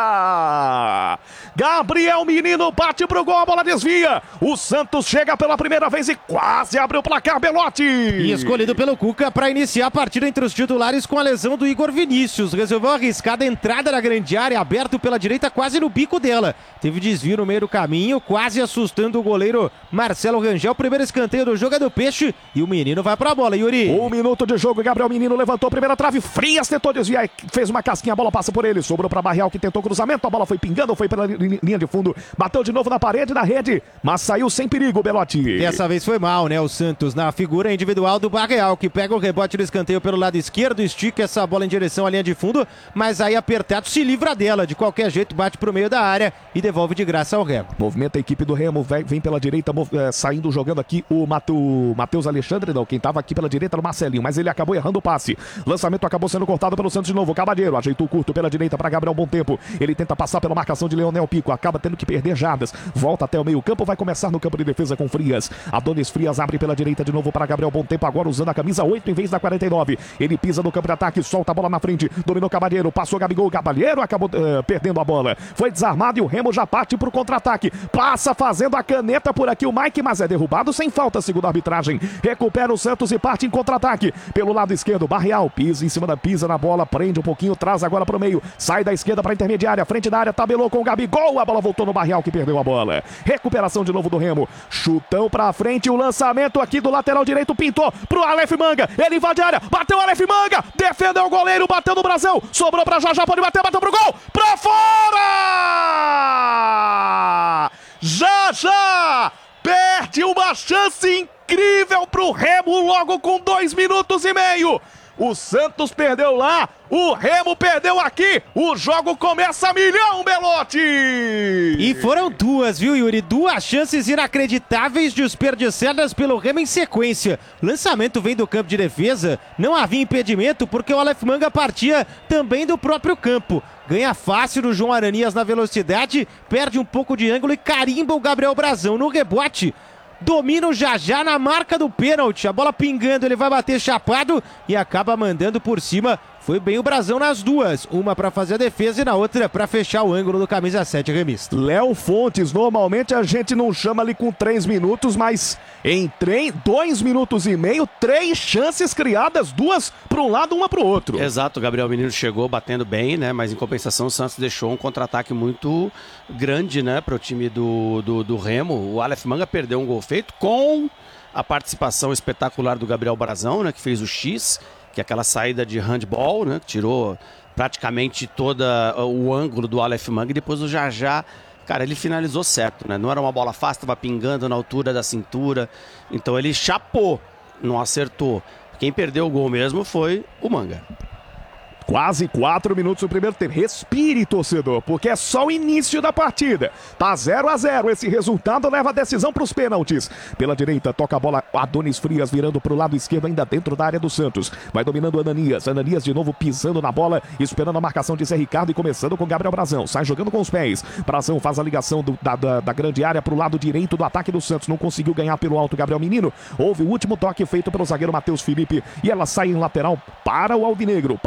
fora. Gabriel Menino bate pro gol, a bola desvia. O Santos chega pela primeira vez e quase abre o placar, Belotti. E escolhido pelo Cuca para iniciar a partida entre os titulares com a lesão do Igor Vinícius. Resolveu arriscar a entrada na grande área, aberto pela direita, quase no bico dela. Teve desvio no meio do caminho, quase assustando o goleiro Marcelo Rangel. Primeiro escanteio do jogo é do Peixe e o Menino vai pra bola, Yuri. 1 minuto de jogo, Gabriel Menino levantou a primeira trave, Frias tentou desviar, fez uma casquinha, a bola passa por ele, sobrou para Barrial que tentou cruzamento, a bola foi pingando, foi pela linha de fundo, bateu de novo na parede, na rede, mas saiu sem perigo, Belotti. Dessa vez foi mal, né, o Santos, na figura individual do Barrial, que pega o rebote do escanteio pelo lado esquerdo, estica essa bola em direção à linha de fundo, mas aí apertado se livra dela, de qualquer jeito bate pro meio da área e devolve de graça ao Remo. Movimenta a equipe do Remo, vem pela direita, saindo, jogando aqui o Matheus Alexandre, não, quem tava aqui pela direita era o Marcelinho, mas ele acabou errando o passe. Lançamento acabou sendo cortado pelo Santos de novo. Cabadeiro ajeitou curto pela direita para Gabriel Bom Tempo. Ele tenta passar pela marcação de Leonel Pico. Acaba tendo que perder jardas. Volta até o meio campo. Vai começar no campo de defesa com Frias. Adonis Frias abre pela direita de novo para Gabriel Bom Tempo. Agora usando a camisa 8 em vez da 49. Ele pisa no campo de ataque. Solta a bola na frente. Dominou Cabadeiro. Passou Gabigol. Cabadeiro acabou perdendo a bola. Foi desarmado e o Remo já parte para o contra-ataque. Passa fazendo a caneta por aqui o Mike, mas é derrubado sem falta, segundo a arbitragem. Recupera o Santos e parte em contra-ataque. Pelo lado esquerdo, Barrial pisa em cima da pisa na bola, prende um pouquinho, traz agora para o meio, sai da esquerda para a intermediária, frente da área, tabelou com o Gabigol, a bola voltou no Barrial que perdeu a bola. Recuperação de novo do Remo, chutão para frente, o lançamento aqui do lateral direito, pintou pro Aleph Manga, ele invade a área, bateu o Aleph Manga, defendeu o goleiro, bateu no Brasil, sobrou para Já, pode bater, bateu pro gol, pra fora! Já! Perde uma chance incrível pro Remo logo com 2 minutos e meio. O Santos perdeu lá, o Remo perdeu aqui. O jogo começa a milhão, Belotti! E foram duas, viu, Yuri? 2 chances inacreditáveis desperdiçadas pelo Remo em sequência. Lançamento vem do campo de defesa, não havia impedimento porque o Aleph Manga partia também do próprio campo. Ganha fácil o João Ananias na velocidade, perde um pouco de ângulo e carimba o Gabriel Brazão no rebote. Domina o Já na marca do pênalti, a bola pingando, ele vai bater chapado e acaba mandando por cima. Foi bem o Brazão nas duas, uma para fazer a defesa e na outra para fechar o ângulo do camisa 7 remista. Léo Fontes, normalmente a gente não chama ali com 3 minutos, mas em 2 minutos e meio, 3 chances criadas, 2 para um lado, 1 para o outro. Exato, o Gabriel Menino chegou batendo bem, né? Mas em compensação o Santos deixou um contra-ataque muito grande, né, para o time do Remo. O Aleph Manga perdeu um gol feito com a participação espetacular do Gabriel Brazão, né, que fez o X, que é aquela saída de handball, né, que tirou praticamente todo o ângulo do Aleph Manga, e depois o Já, cara, ele finalizou certo, né? Não era uma bola fácil, estava pingando na altura da cintura, então ele chapou, não acertou. Quem perdeu o gol mesmo foi o Manga. Quase 4 minutos do primeiro tempo. Respire, torcedor, porque é só o início da partida. Tá 0-0. Esse resultado leva a decisão para os pênaltis. Pela direita, toca a bola Adonis Frias, virando para o lado esquerdo, ainda dentro da área do Santos. Vai dominando Ananias. Ananias de novo pisando na bola, esperando a marcação de Zé Ricardo e começando com Gabriel Brazão. Sai jogando com os pés. Brazão faz a ligação da grande área para o lado direito do ataque do Santos. Não conseguiu ganhar pelo alto Gabriel Menino. Houve o último toque feito pelo zagueiro Matheus Felipe e ela sai em lateral para o Alvinegro.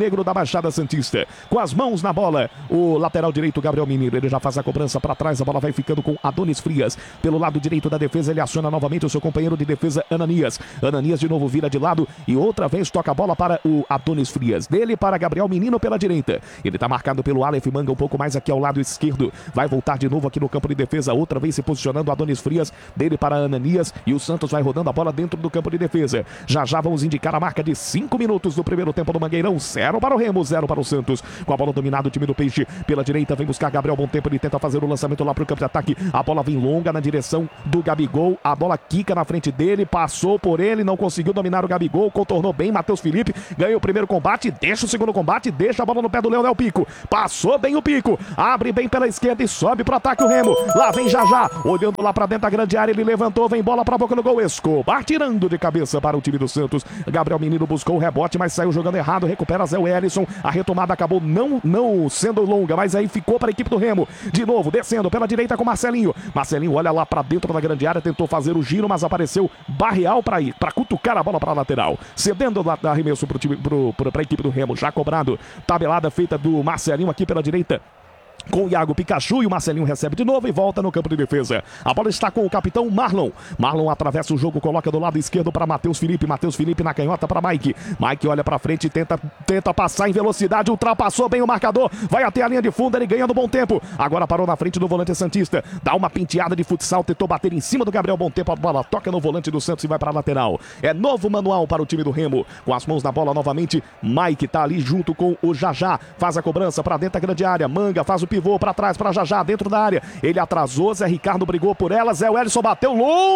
rubro-negro da Baixada Santista. Com as mãos na bola, o lateral direito, Gabriel Menino, ele já faz a cobrança para trás, a bola vai ficando com Adonis Frias. Pelo lado direito da defesa, ele aciona novamente o seu companheiro de defesa, Ananias. Ananias de novo vira de lado e outra vez toca a bola para o Adonis Frias. Dele para Gabriel Menino pela direita. Ele está marcado pelo Aleph Manga um pouco mais aqui ao lado esquerdo. Vai voltar de novo aqui no campo de defesa, outra vez se posicionando Adonis Frias. Dele para Ananias e o Santos vai rodando a bola dentro do campo de defesa. Já vamos indicar a marca de 5 minutos do primeiro tempo do Mangueirão. 0 para o Remo, 0 para o Santos. Com a bola dominada o time do Peixe. Pela direita vem buscar Gabriel Bom Tempo. Ele tenta fazer o lançamento lá para o campo de ataque. A bola vem longa na direção do Gabigol. A bola quica na frente dele. Passou por ele, não conseguiu dominar o Gabigol. Contornou bem Matheus Felipe. Ganha o primeiro combate, deixa o segundo combate. Deixa a bola no pé do Leonel Pico. Passou bem o Pico. Abre bem pela esquerda e sobe para o ataque o Remo. Lá vem já. Olhando lá para dentro da grande área. Ele levantou, vem bola para a boca do gol. Escobar tirando de cabeça para o time do Santos. Gabriel Menino buscou o rebote, mas saiu jogando errado. Recupera Zé Wellison. A retomada acabou não sendo longa, mas aí ficou para a equipe do Remo. De novo, descendo pela direita com Marcelinho. Marcelinho olha lá para dentro da grande área, tentou fazer o giro, mas apareceu Barreal para cutucar a bola para a lateral. Cedendo o arremesso para a equipe do Remo. Já cobrado. Tabelada feita do Marcelinho aqui pela direita com o Iago Pikachu, e o Marcelinho recebe de novo e volta no campo de defesa. A bola está com o capitão Marlon. Marlon atravessa o jogo, coloca do lado esquerdo para Matheus Felipe. Matheus Felipe na canhota para Mike. Mike olha para frente, tenta passar em velocidade, ultrapassou bem o marcador, vai até a linha de fundo, ele ganha no Bom Tempo. Agora parou na frente do volante santista, dá uma penteada de futsal, tentou bater em cima do Gabriel Bom Tempo. A bola toca no volante do Santos e vai para a lateral. É novo manual para o time do Remo. Com as mãos na bola novamente, Mike tá ali junto com o Jajá, faz a cobrança para dentro da grande área. Manga faz o pivô para trás, para Jajá, dentro da área. Ele atrasou, Zé Ricardo brigou por ela, Zé Wellison bateu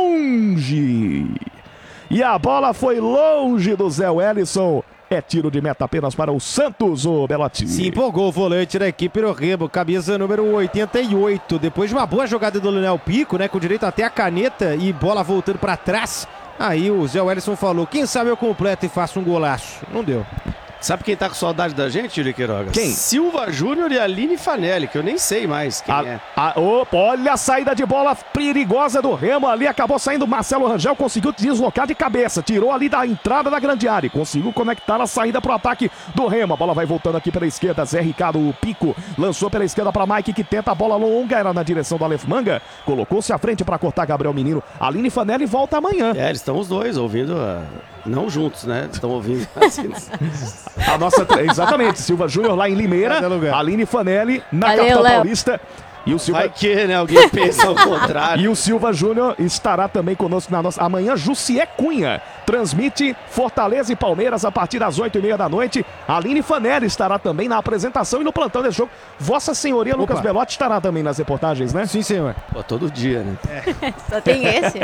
longe. E a bola foi longe do Zé Wellison. É tiro de meta apenas para o Santos, o Belotti. Se empolgou o volante da equipe do Remo, camisa número 88. Depois de uma boa jogada do Leonel Pico, né, com direito até a caneta e bola voltando para trás. Aí o Zé Wellison falou, quem sabe eu completo e faço um golaço. Não deu. Sabe quem tá com saudade da gente, Yuri Queiroga? Quem? Silva Júnior e Aline Fanelli, que eu nem sei mais quem é. Olha a saída de bola perigosa do Remo ali, acabou saindo Marcelo Rangel, conseguiu deslocar de cabeça, tirou ali da entrada da grande área, conseguiu conectar a saída pro ataque do Remo. A bola vai voltando aqui pela esquerda, Zé Ricardo, o Pico, lançou pela esquerda para Mike, que tenta a bola longa, era na direção do Aleph Manga, colocou-se à frente para cortar Gabriel Menino. Aline Fanelli volta amanhã. É, eles estão os dois ouvindo, não juntos, né? Estão ouvindo a nossa, exatamente, Silva Júnior lá em Limeira, Aline Fanelli na capital paulista. E o Silva... Vai que, né? Alguém pensa ao contrário. E o Silva Júnior estará também conosco na nossa... Amanhã, Jussié Cunha transmite Fortaleza e Palmeiras a partir das 8h30 da noite. A Aline Fanelli estará também na apresentação e no plantão desse jogo. Vossa Senhoria Lucas Belotti estará também nas reportagens, né? Sim, senhor. Pô, todo dia, né? Só tem esse.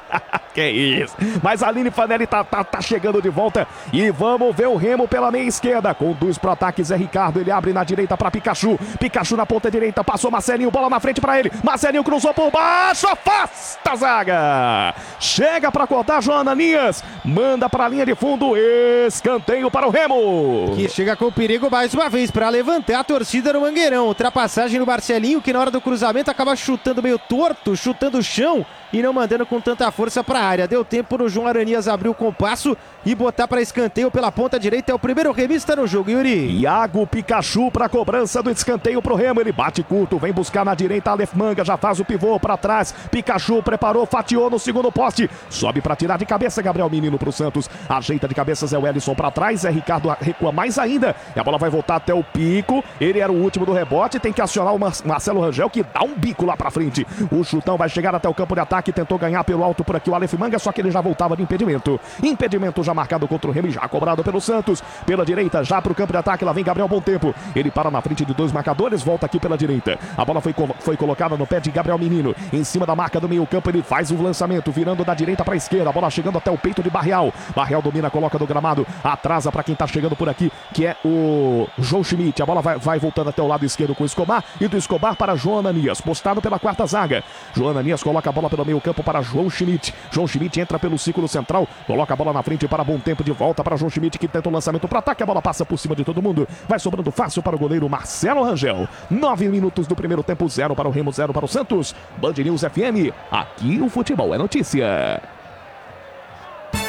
Que isso. Mas a Aline Fanelli tá chegando de volta. E vamos ver o Remo pela meia esquerda. Conduz pro ataque Zé Ricardo. Ele abre na direita para Pikachu. Pikachu na ponta direita. Passou Marcelinho. Bola na frente para ele. Marcelinho cruzou por baixo. Afasta a zaga. Chega para cortar João Ananias. Manda para a linha de fundo. Escanteio para o Remo. Que chega com perigo mais uma vez para levantar a torcida no Mangueirão. Ultrapassagem do Marcelinho, que na hora do cruzamento acaba chutando meio torto, chutando o chão e não mandando com tanta força para a área. Deu tempo no João Ananias abrir o compasso e botar para escanteio pela ponta direita. É o primeiro remista no jogo, Yuri. Iago Pikachu para cobrança do escanteio pro Remo. Ele bate curto, vem buscar na direita. Aleph Manga já faz o pivô para trás. Pikachu preparou, fatiou no segundo poste. Sobe para tirar de cabeça Gabriel Menino pro Santos. Ajeita de cabeça Zé Wellison para trás. Zé Ricardo recua mais ainda. E a bola vai voltar até o Pico. Ele era o último do rebote. Tem que acionar o Marcelo Rangel, que dá um bico lá para frente. O chutão vai chegar até o campo de ataque. Tentou ganhar pelo alto por aqui o Aleph Manga, só que ele já voltava de impedimento. Impedimento já marcado contra o Remo e já cobrado pelo Santos. Pela direita, já pro campo de ataque, lá vem Gabriel Bom Tempo. Ele para na frente de dois marcadores, volta aqui pela direita. A bola foi colocada no pé de Gabriel Menino. Em cima da marca do meio campo, ele faz o lançamento, virando da direita para a esquerda. A bola chegando até o peito de Barreal. Barreal domina, coloca do gramado, atrasa para quem tá chegando por aqui, que é o João Schmidt. A bola vai voltando até o lado esquerdo com o Escobar, e do Escobar para João Ananias, postado pela quarta zaga. João Ananias coloca a bola pelo meio campo para João Schmidt. João Schmidt entra pelo círculo central, coloca a bola na frente para Bom Tempo, de volta para João Schmidt, que tenta o lançamento para ataque. A bola passa por cima de todo mundo, vai sobrando fácil para o goleiro Marcelo Rangel. 9 minutos do primeiro tempo, 0 para o Remo, 0 para o Santos. Band News FM, aqui o futebol é notícia.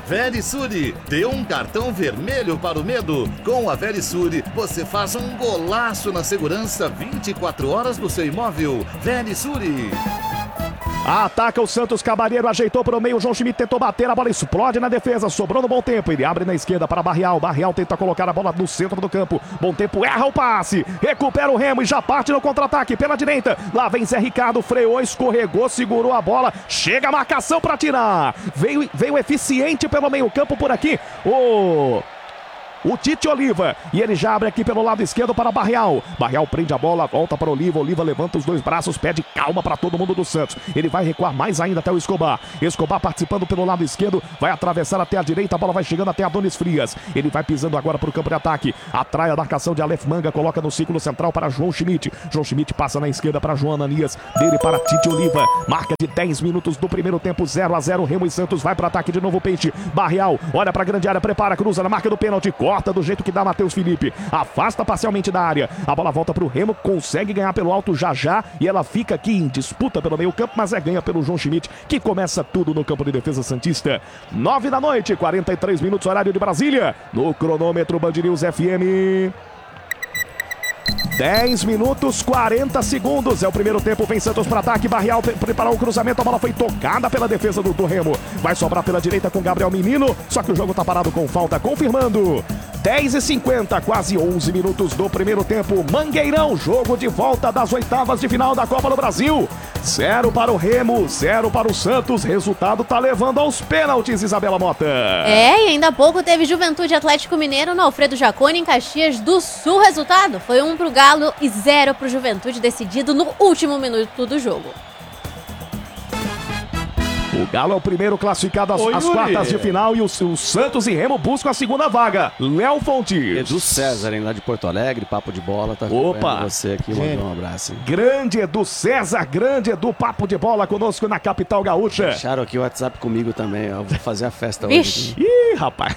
Verisure, dê um cartão vermelho para o medo. Com a Verisure, você faz um golaço na segurança 24 horas do seu imóvel. Verisure. Ataca o Santos, Cabalheiro ajeitou para o meio, João Schmidt tentou bater, a bola explode na defesa, sobrou no Bom Tempo, ele abre na esquerda para Barrial, Barrial tenta colocar a bola no centro do campo, Bom Tempo erra o passe, recupera o Remo e já parte no contra-ataque pela direita, lá vem Zé Ricardo, freou, escorregou, segurou a bola, chega a marcação para tirar, veio eficiente pelo meio campo por aqui, o Tite Oliva, e ele já abre aqui pelo lado esquerdo para Barrial. Barrial prende a bola, volta para Oliva. Oliva levanta os dois braços, pede calma para todo mundo do Santos. Ele vai recuar mais ainda até o Escobar. Escobar participando pelo lado esquerdo, vai atravessar até a direita, a bola vai chegando até Adonis Frias. Ele vai pisando agora para o campo de ataque. Atrai a marcação de Aleph Manga, coloca no círculo central para João Schmidt. João Schmidt passa na esquerda para João Ananias, dele para Tite Oliva. Marca de 10 minutos do primeiro tempo, 0-0. Remo e Santos vai para ataque de novo, Peixe. Barrial olha para a grande área, prepara, cruza na marca do pênalti, corta do jeito que dá Matheus Felipe, afasta parcialmente da área, a bola volta para o Remo, consegue ganhar pelo alto já e ela fica aqui em disputa pelo meio campo, mas é ganha pelo João Schmidt, que começa tudo no campo de defesa santista. 9 da noite, 43 minutos, horário de Brasília, no cronômetro Band News FM. 10 minutos, 40 segundos. É o primeiro tempo, vem Santos para ataque. Barrial preparou o cruzamento, a bola foi tocada pela defesa do Remo. Vai sobrar pela direita com Gabriel Menino, só que o jogo tá parado com falta, confirmando. 10h50, quase 11 minutos do primeiro tempo. Mangueirão, jogo de volta das oitavas de final da Copa do Brasil. 0 para o Remo, 0 para o Santos. Resultado tá levando aos pênaltis, Isabela Mota. E ainda há pouco teve Juventude Atlético Mineiro no Alfredo Jaconi, em Caxias do Sul. Resultado foi 1 pro Galo e 0 pro Juventude, decidido no último minuto do jogo. O Galo é o primeiro classificado às quartas de final e o Santos e Remo buscam a segunda vaga. Léo Fontes. Edu César, hein, lá de Porto Alegre, papo de bola, tá Opa! Você aqui, mandou um abraço. Hein? Grande Edu César, grande Edu, papo de bola conosco na capital gaúcha. Deixaram aqui o WhatsApp comigo também, eu vou fazer a festa hoje. Ih, rapaz,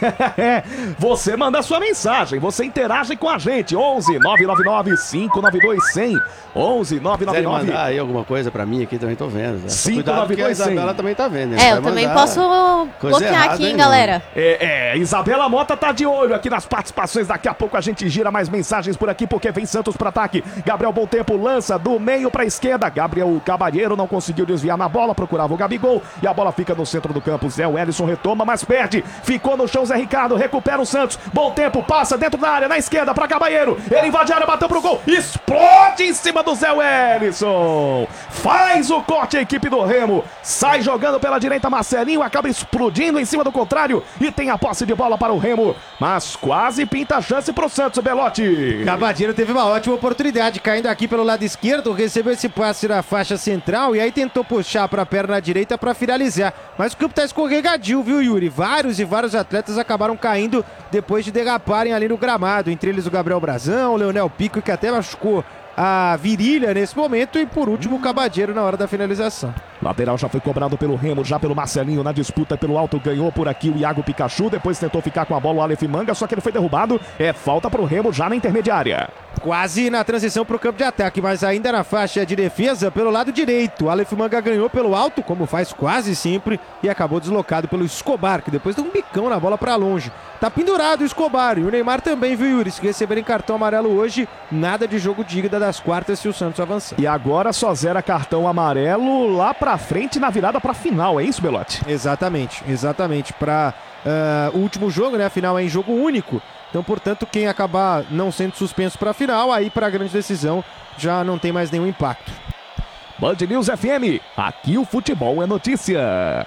você manda a sua mensagem, você interage com a gente, 11 999 592 100, 11 999. Quiser mandar aí alguma coisa pra mim aqui, também tô vendo. 592 100. A Isabela também tá vendo. Eu também posso bloquear errada, aqui, hein, galera. Isabela Mota tá de olho aqui nas participações. Daqui a pouco a gente gira mais mensagens por aqui, porque vem Santos para ataque. Gabriel Bom Tempo lança do meio para esquerda. Gabriel Cabalheiro não conseguiu desviar na bola, procurava o Gabigol e a bola fica no centro do campo. Zé Wellison retoma, mas perde. Ficou no chão Zé Ricardo, recupera o Santos. Bom Tempo passa dentro da área, na esquerda para Cabalheiro. Ele invade a área, bateu pro gol. Explode em cima do Zé Wellison. Faz o corte a equipe do Remo. Sai jogando pela direita, Marcelinho acaba explodindo em cima do contrário e tem a posse de bola para o Remo, mas quase pinta a chance para o Santos, Belotti. Cabadeiro teve uma ótima oportunidade, caindo aqui pelo lado esquerdo, recebeu esse passe na faixa central e aí tentou puxar para a perna direita para finalizar, mas o campo tá escorregadio, viu, Yuri? Vários atletas acabaram caindo depois de derraparem ali no gramado, entre eles o Gabriel Brazão, o Leonel Pico, que até machucou a virilha nesse momento, e por último o Cabadeiro na hora da finalização. Lateral já foi cobrado pelo Remo, já pelo Marcelinho na disputa pelo alto, ganhou por aqui o Iago Pikachu, depois tentou ficar com a bola o Aleph Manga, só que ele foi derrubado, falta pro Remo já na intermediária. Quase na transição pro campo de ataque, mas ainda na faixa de defesa pelo lado direito. O Aleph Manga ganhou pelo alto, como faz quase sempre, e acabou deslocado pelo Escobar, que depois deu um bicão na bola pra longe. Tá pendurado o Escobar e o Neymar também, viu, Yuri? Se receberem cartão amarelo hoje, nada de jogo digno das quartas se o Santos avançar. E agora só zera cartão amarelo lá pra frente na virada pra final, é isso, Belotti? Exatamente. Pra o último jogo, né? A final é em jogo único. Então, portanto, quem acabar não sendo suspenso pra final, aí pra grande decisão já não tem mais nenhum impacto. Band News FM, aqui o futebol é notícia.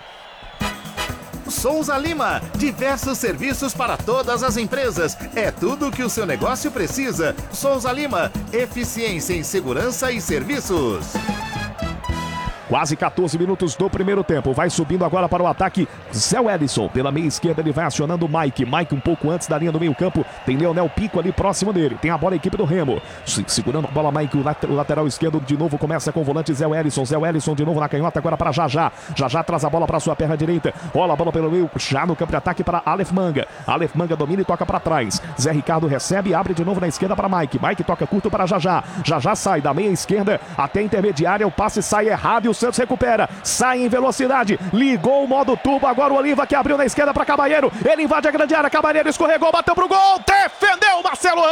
Souza Lima, diversos serviços para todas as empresas. É tudo o que o seu negócio precisa. Souza Lima, eficiência em segurança e serviços. Quase 14 minutos do primeiro tempo. Vai subindo agora para o ataque Zé Wellison. Pela meia esquerda ele vai acionando o Mike. Mike um pouco antes da linha do meio campo. Tem Leonel Pico ali próximo dele. Tem a bola a equipe do Remo. Segurando a bola Mike. O lateral esquerdo de novo começa com o volante Zé Wellison. Zé Wellison de novo na canhota agora para Jajá. Jajá traz a bola para sua perna direita. Rola a bola pelo meio. Já no campo de ataque para Aleph Manga. Aleph Manga domina e toca para trás. Zé Ricardo recebe e abre de novo na esquerda para Mike. Mike toca curto para Jajá. Jajá sai da meia esquerda até a intermediária. O passe sai errado e o Santos recupera, sai em velocidade, ligou o modo turbo, agora o Oliva que abriu na esquerda para Cabalheiro, ele invade a grande área, Cabalheiro escorregou, bateu pro gol, defendeu Marcelo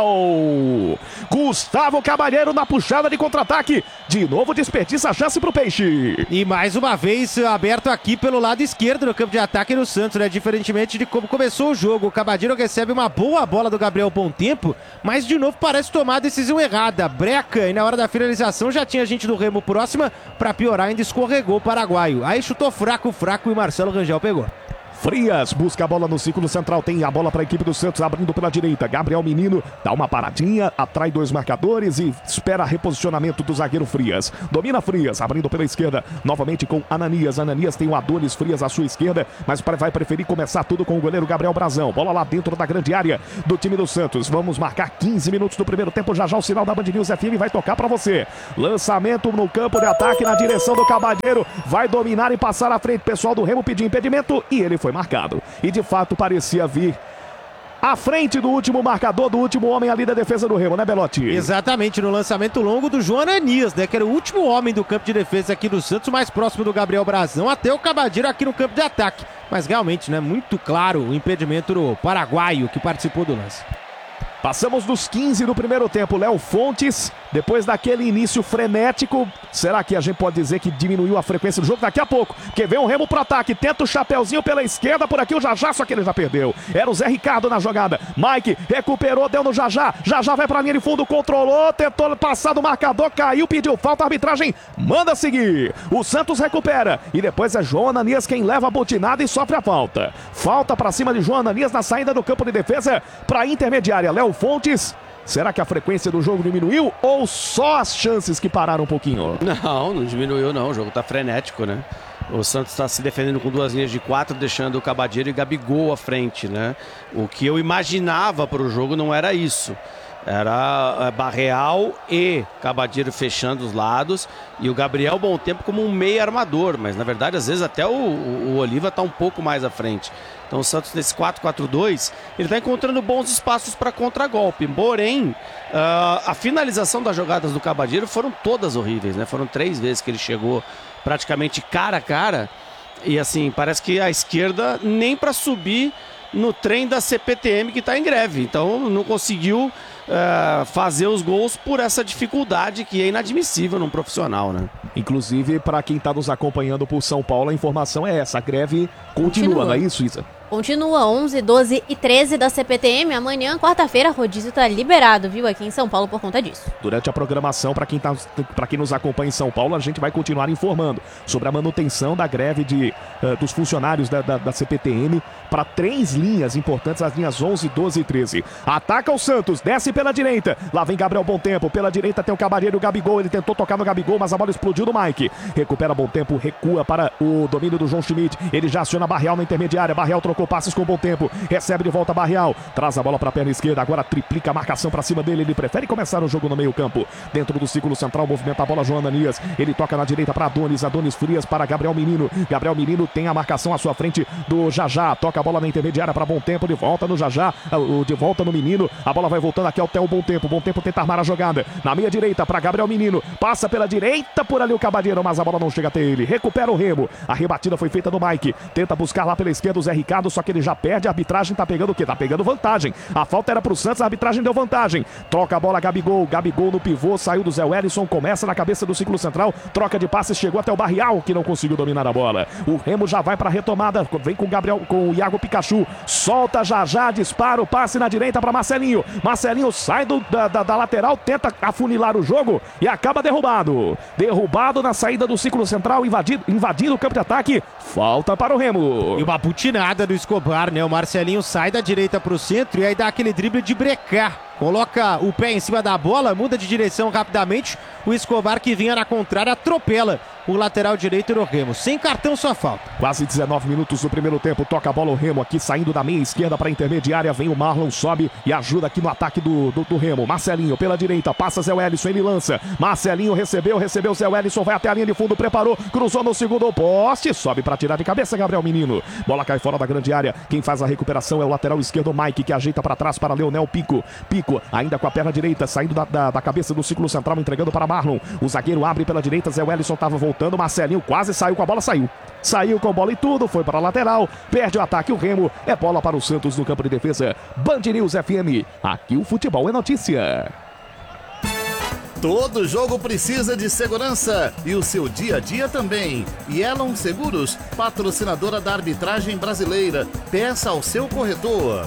Rangel. Gustavo Cabalheiro na puxada de contra-ataque, de novo desperdiça a chance pro Peixe. E mais uma vez aberto aqui pelo lado esquerdo no campo de ataque no Santos, né? Diferentemente de como começou o jogo, o Cabalheiro recebe uma boa bola do Gabriel Bom Tempo, mas de novo parece tomar a decisão errada, breca, e na hora da finalização já tinha gente do Remo próxima, para piorar ainda escorregou o paraguaio, aí chutou fraco e Marcelo Rangel pegou. Frias busca a bola no círculo central, tem a bola para a equipe do Santos, abrindo pela direita, Gabriel Menino dá uma paradinha, atrai 2 marcadores e espera reposicionamento do zagueiro Frias, domina Frias, abrindo pela esquerda, novamente com Ananias tem o Adonis Frias à sua esquerda, mas vai preferir começar tudo com o goleiro Gabriel Brazão, bola lá dentro da grande área do time do Santos, vamos marcar 15 minutos do primeiro tempo, já o sinal da Band News FM vai tocar para você, lançamento no campo de ataque na direção do Cabalheiro, vai dominar e passar à frente, pessoal do Remo pediu impedimento e ele foi marcado. E de fato parecia vir à frente do último marcador, do último homem ali da defesa do Remo, né, Belotti? Exatamente, no lançamento longo do João Ananias, né, que era o último homem do campo de defesa aqui do Santos, mais próximo do Gabriel Brazão, até o Cabalheiro aqui no campo de ataque. Mas realmente, né, muito claro o impedimento do paraguaio que participou do lance. Passamos dos 15 do primeiro tempo, Léo Fontes, depois daquele início frenético, será que a gente pode dizer que diminuiu a frequência do jogo? Daqui a pouco, porque vem o Remo pro ataque, tenta o chapeuzinho pela esquerda, por aqui o Jajá, só que ele já perdeu, era o Zé Ricardo na jogada, Mike recuperou, deu no Jajá vai pra linha de fundo, controlou, tentou passar do marcador, caiu, pediu falta, a arbitragem manda seguir, o Santos recupera, e depois é João Ananias quem leva a botinada e sofre a falta pra cima de João Ananias na saída do campo de defesa pra intermediária, Léo Fontes. Será que a frequência do jogo diminuiu ou só as chances que pararam um pouquinho? Não diminuiu não, o jogo tá frenético, né? O Santos está se defendendo com 2 linhas de 4, deixando o Cabalheiro e Gabigol à frente, né? O que eu imaginava para o jogo não era isso. Era Barreal e Cabalheiro fechando os lados e o Gabriel Bom Tempo como um meio armador, mas na verdade às vezes até o Oliva está um pouco mais à frente. Então o Santos nesse 4-4-2 ele está encontrando bons espaços para contragolpe, porém a finalização das jogadas do Cabalheiro foram todas horríveis, né? Foram 3 vezes que ele chegou praticamente cara a cara e assim, parece que a esquerda nem para subir no trem da CPTM que está em greve, então não conseguiu fazer os gols por essa dificuldade que é inadmissível num profissional, né? Inclusive, para quem está nos acompanhando por São Paulo, a informação é essa, a greve continua, não é isso, Isa? Continua, 11, 12 e 13 da CPTM. Amanhã, quarta-feira, rodízio tá liberado, viu, aqui em São Paulo por conta disso. Durante a programação, para quem nos acompanha em São Paulo, a gente vai continuar informando sobre a manutenção da greve dos funcionários da CPTM para 3 linhas importantes, as linhas 11, 12 e 13. Ataca o Santos, desce pela direita. Lá vem Gabriel Bom Tempo. Pela direita tem o Cabalheiro e o Gabigol. Ele tentou tocar no Gabigol, mas a bola explodiu do Mike. Recupera Bom Tempo, recua para o domínio do João Schmidt. Ele já aciona Barreal na intermediária. Barreal trocou passes com Bom Tempo, recebe de volta Barreal, traz a bola para a perna esquerda, agora triplica a marcação para cima dele, ele prefere começar o jogo no meio campo, dentro do círculo central, movimenta a bola João Ananias, ele toca na direita para Adonis Frias para Gabriel Menino tem a marcação à sua frente do Jajá, toca a bola na intermediária para Bom Tempo, de volta no Jajá, de volta no Menino, a bola vai voltando aqui até o Bom Tempo tenta armar a jogada, na meia direita para Gabriel Menino, passa pela direita, por ali o Cabalheiro, mas a bola não chega até ele, recupera o Remo, a rebatida foi feita do Mike, tenta buscar lá pela esquerda o Zé Ricardo, só que ele já perde, a arbitragem tá pegando o quê? Tá pegando vantagem. A falta era pro Santos, a arbitragem deu vantagem. Troca a bola Gabigol no pivô, saiu do Zé Wellison, começa na cabeça do círculo central, troca de passes, chegou até o Barreal, que não conseguiu dominar a bola. O Remo já vai pra retomada, vem com o Iago Pikachu, solta já, dispara o passe na direita pra Marcelinho. Marcelinho sai da lateral, tenta afunilar o jogo e acaba derrubado. Derrubado na saída do círculo central, invadindo o campo de ataque. Falta para o Remo. E uma butinada do Escobar, né? O Marcelinho sai da direita para o centro e aí dá aquele drible de brecar. Coloca o pé em cima da bola, muda de direção rapidamente. O Escobar, que vinha na contrária, atropela o lateral direito do Remo. Sem cartão, só falta. Quase 19 minutos do primeiro tempo. Toca a bola o Remo aqui, saindo da meia esquerda para a intermediária. Vem o Marlon, sobe e ajuda aqui no ataque do Remo. Marcelinho pela direita, passa Zé Wellison, ele lança. Marcelinho recebeu Zé Wellison, vai até a linha de fundo, preparou, cruzou no segundo poste, sobe para tirar de cabeça Gabriel Menino. Bola cai fora da grande área. Quem faz a recuperação é o lateral esquerdo Mike, que ajeita para trás para Leonel Pico, ainda com a perna direita, saindo da cabeça do círculo central, entregando para Marlon. O zagueiro abre pela direita, Zé Wellison estava voltando tentando, Marcelinho quase saiu com a bola, saiu com a bola e tudo, foi para a lateral, perde o ataque o Remo, é bola para o Santos no campo de defesa. Band News FM, aqui o futebol é notícia. Todo jogo precisa de segurança e o seu dia a dia também. E Elon Seguros, patrocinadora da arbitragem brasileira. Peça ao seu corretor.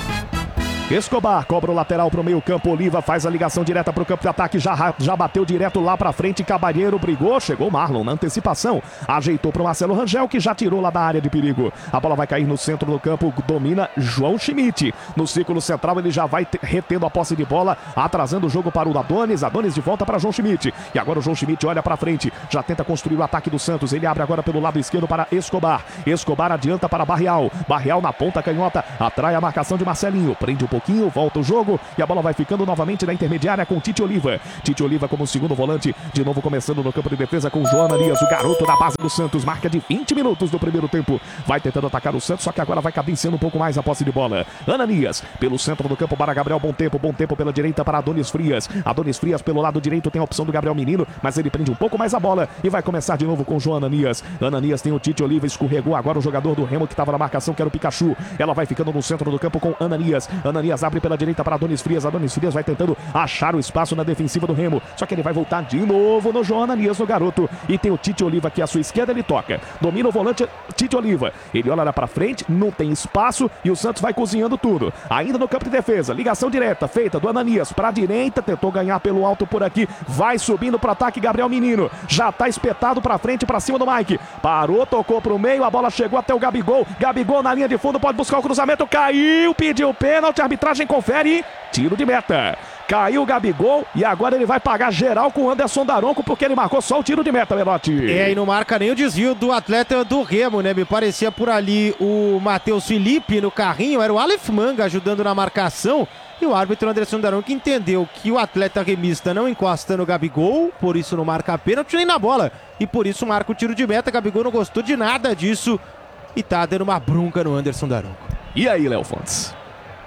Escobar cobra o lateral pro meio campo, Oliva faz a ligação direta pro campo de ataque, já bateu direto lá pra frente, Cabalheiro brigou, chegou Marlon na antecipação, ajeitou pro Marcelo Rangel, que já tirou lá da área de perigo. A bola vai cair no centro do campo, domina João Schmidt. No círculo central ele já vai retendo a posse de bola, atrasando o jogo para o Adonis de volta para João Schmidt. E agora o João Schmidt olha pra frente, já tenta construir o ataque do Santos, ele abre agora pelo lado esquerdo para Escobar. Escobar adianta para Barreal na ponta canhota, atrai a marcação de Marcelinho, prende um pouquinho, volta o jogo e a bola vai ficando novamente na intermediária com Tite Oliva. Tite Oliva como segundo volante, de novo começando no campo de defesa com João Ananias, o garoto da base do Santos, marca de 20 minutos do primeiro tempo. Vai tentando atacar o Santos, só que agora vai cadenciando um pouco mais a posse de bola. Ananias, pelo centro do campo para Gabriel, bom tempo pela direita para Adonis Frias. Adonis Frias pelo lado direito tem a opção do Gabriel Menino, mas ele prende um pouco mais a bola e vai começar de novo com João Ananias. Ananias tem o Tite Oliva, escorregou agora o jogador do Remo que estava na marcação, que era o Pikachu. Ela vai ficando no centro do campo com Ananias. Ananias abre pela direita para Adonis Frias. Adonis Frias vai tentando achar o espaço na defensiva do Remo, só que ele vai voltar de novo no João Ananias, no garoto, e tem o Tite Oliva aqui à sua esquerda, ele toca, domina o volante Tite Oliva, ele olha lá pra frente, não tem espaço e o Santos vai cozinhando tudo, ainda no campo de defesa, ligação direta feita do Ananias pra direita, tentou ganhar pelo alto por aqui, vai subindo pro ataque Gabriel Menino, já tá espetado pra frente, pra cima do Mike, parou, tocou pro meio, a bola chegou até o Gabigol na linha de fundo, pode buscar o cruzamento, caiu, pediu pênalti, a arbitragem confere, tiro de meta. Caiu o Gabigol e agora ele vai pagar geral com o Anderson Daronco, porque ele marcou só o tiro de meta, Melotti. E não marca nem o desvio do atleta do Remo, né? Me parecia por ali o Matheus Felipe no carrinho, era o Aleph Manga ajudando na marcação. E o árbitro Anderson Daronco entendeu que o atleta remista não encosta no Gabigol, por isso não marca pênalti nem na bola. E por isso marca o tiro de meta. Gabigol não gostou de nada disso e tá dando uma bronca no Anderson Daronco. E aí, Léo Fontes?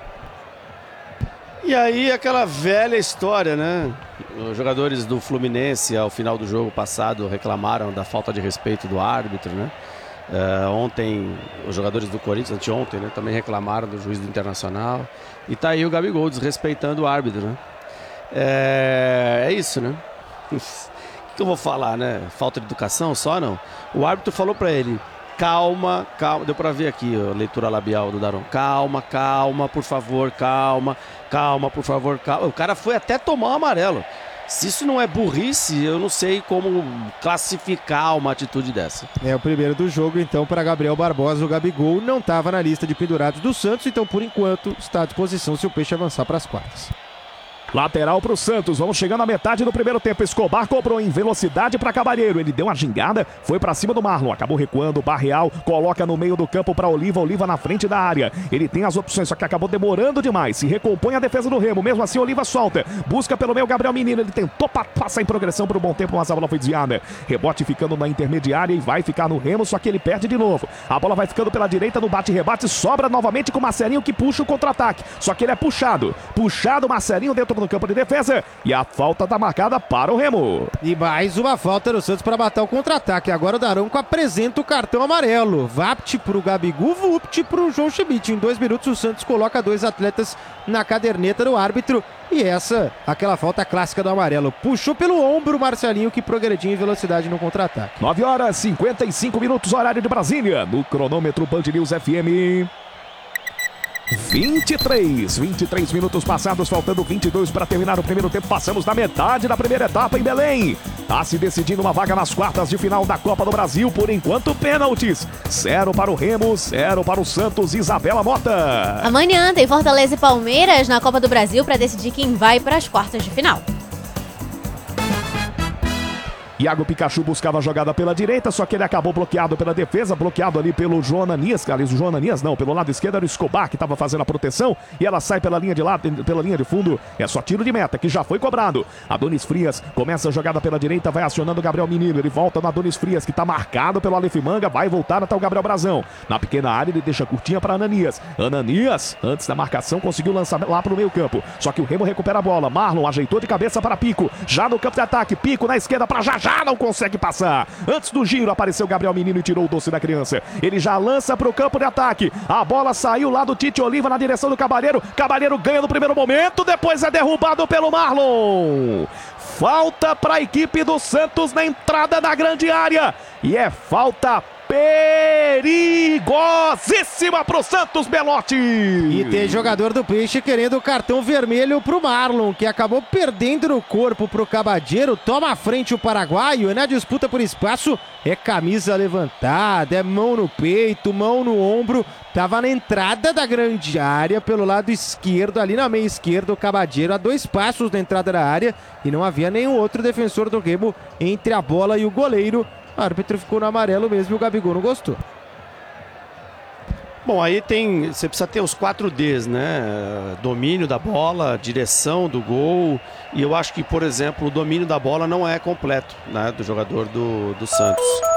E aí aquela velha história, né? Os jogadores do Fluminense, ao final do jogo passado, reclamaram da falta de respeito do árbitro, né? Ontem, os jogadores do Corinthians, anteontem, né? Também reclamaram do juiz do Internacional. E tá aí o Gabigol desrespeitando o árbitro, né? É isso, né? O que eu vou falar, né? Falta de educação só, não? O árbitro falou pra ele: calma, deu pra ver aqui a leitura labial do Daron. Calma, por favor, calma, por favor, calma. O cara foi até tomar um amarelo. Se isso não é burrice, eu não sei como classificar uma atitude dessa. É o primeiro do jogo, então, para Gabriel Barbosa. O Gabigol não estava na lista de pendurados do Santos, então, por enquanto, está à disposição se o Peixe avançar para as quartas. Lateral pro Santos, vamos chegando à metade do primeiro tempo. Escobar cobrou em velocidade para Cabalheiro, ele deu uma gingada, foi para cima do Marlon, acabou recuando, Barreal coloca no meio do campo para Oliva na frente da área, ele tem as opções, só que acabou demorando demais, se recompõe a defesa do Remo, mesmo assim Oliva solta, busca pelo meio Gabriel Menino, ele tentou passar em progressão por um bom tempo, mas a bola foi desviada, rebote ficando na intermediária e vai ficar no Remo, só que ele perde de novo, a bola vai ficando pela direita no bate-rebate, sobra novamente com o Marcelinho que puxa o contra-ataque, só que ele é puxado Marcelinho dentro no campo de defesa e a falta tá marcada para o Remo. E mais uma falta do Santos para matar o contra-ataque. Agora o Daronco apresenta o cartão amarelo. Vapt pro Gabigol, Vupt pro João Schmidt. Em 2 minutos o Santos coloca 2 atletas na caderneta do árbitro. E aquela falta clássica do amarelo. Puxou pelo ombro o Marcelinho, que progrediu em velocidade no contra-ataque. 9h55, horário de Brasília. No cronômetro Band News FM. 23 minutos passados, faltando 22 para terminar o primeiro tempo. Passamos da metade da primeira etapa em Belém. Tá se decidindo uma vaga nas quartas de final da Copa do Brasil. Por enquanto, pênaltis. 0 para o Remo, 0 para o Santos. Isabela Mota. Amanhã tem Fortaleza e Palmeiras na Copa do Brasil para decidir quem vai para as quartas de final. Iago Pikachu buscava a jogada pela direita, só que ele acabou bloqueado pela defesa, bloqueado ali pelo João Ananias, pelo lado esquerdo era o Escobar que estava fazendo a proteção, e ela sai pela linha de lado, pela linha de fundo, é só tiro de meta, que já foi cobrado. Adonis Frias começa a jogada pela direita, vai acionando o Gabriel Menino, ele volta no Adonis Frias, que está marcado pelo Aleph Manga, vai voltar até o Gabriel Brazão. Na pequena área ele deixa curtinha para Ananias, antes da marcação, conseguiu lançar lá para o meio campo, só que o Remo recupera a bola, Marlon ajeitou de cabeça para Pico, já no campo de ataque, Pico na esquerda para Jajá, já não consegue passar. Antes do giro apareceu Gabriel Menino e tirou o doce da criança. Ele já lança para o campo de ataque. A bola saiu lá do Tite Oliva na direção do Cavalheiro. Cavalheiro ganha no primeiro momento, depois é derrubado pelo Marlon. Falta para a equipe do Santos na entrada da grande área. E é falta perigosíssima pro Santos, Belotti. E tem jogador do Peixe querendo o cartão vermelho pro Marlon, que acabou perdendo no corpo pro Cabadeiro. Toma à frente o paraguaio, e na disputa por espaço é camisa levantada, é mão no peito, mão no ombro. Tava na entrada da grande área, pelo lado esquerdo, ali na meia esquerda, o Cabadeiro a 2 passos da entrada da área, e não havia nenhum outro defensor do Remo entre a bola e o goleiro. O árbitro ficou no amarelo mesmo e o Gabigol não gostou. Bom, aí você precisa ter os 4 Ds, né? Domínio da bola, direção do gol. E eu acho que, por exemplo, o domínio da bola não é completo, né, do jogador do Santos.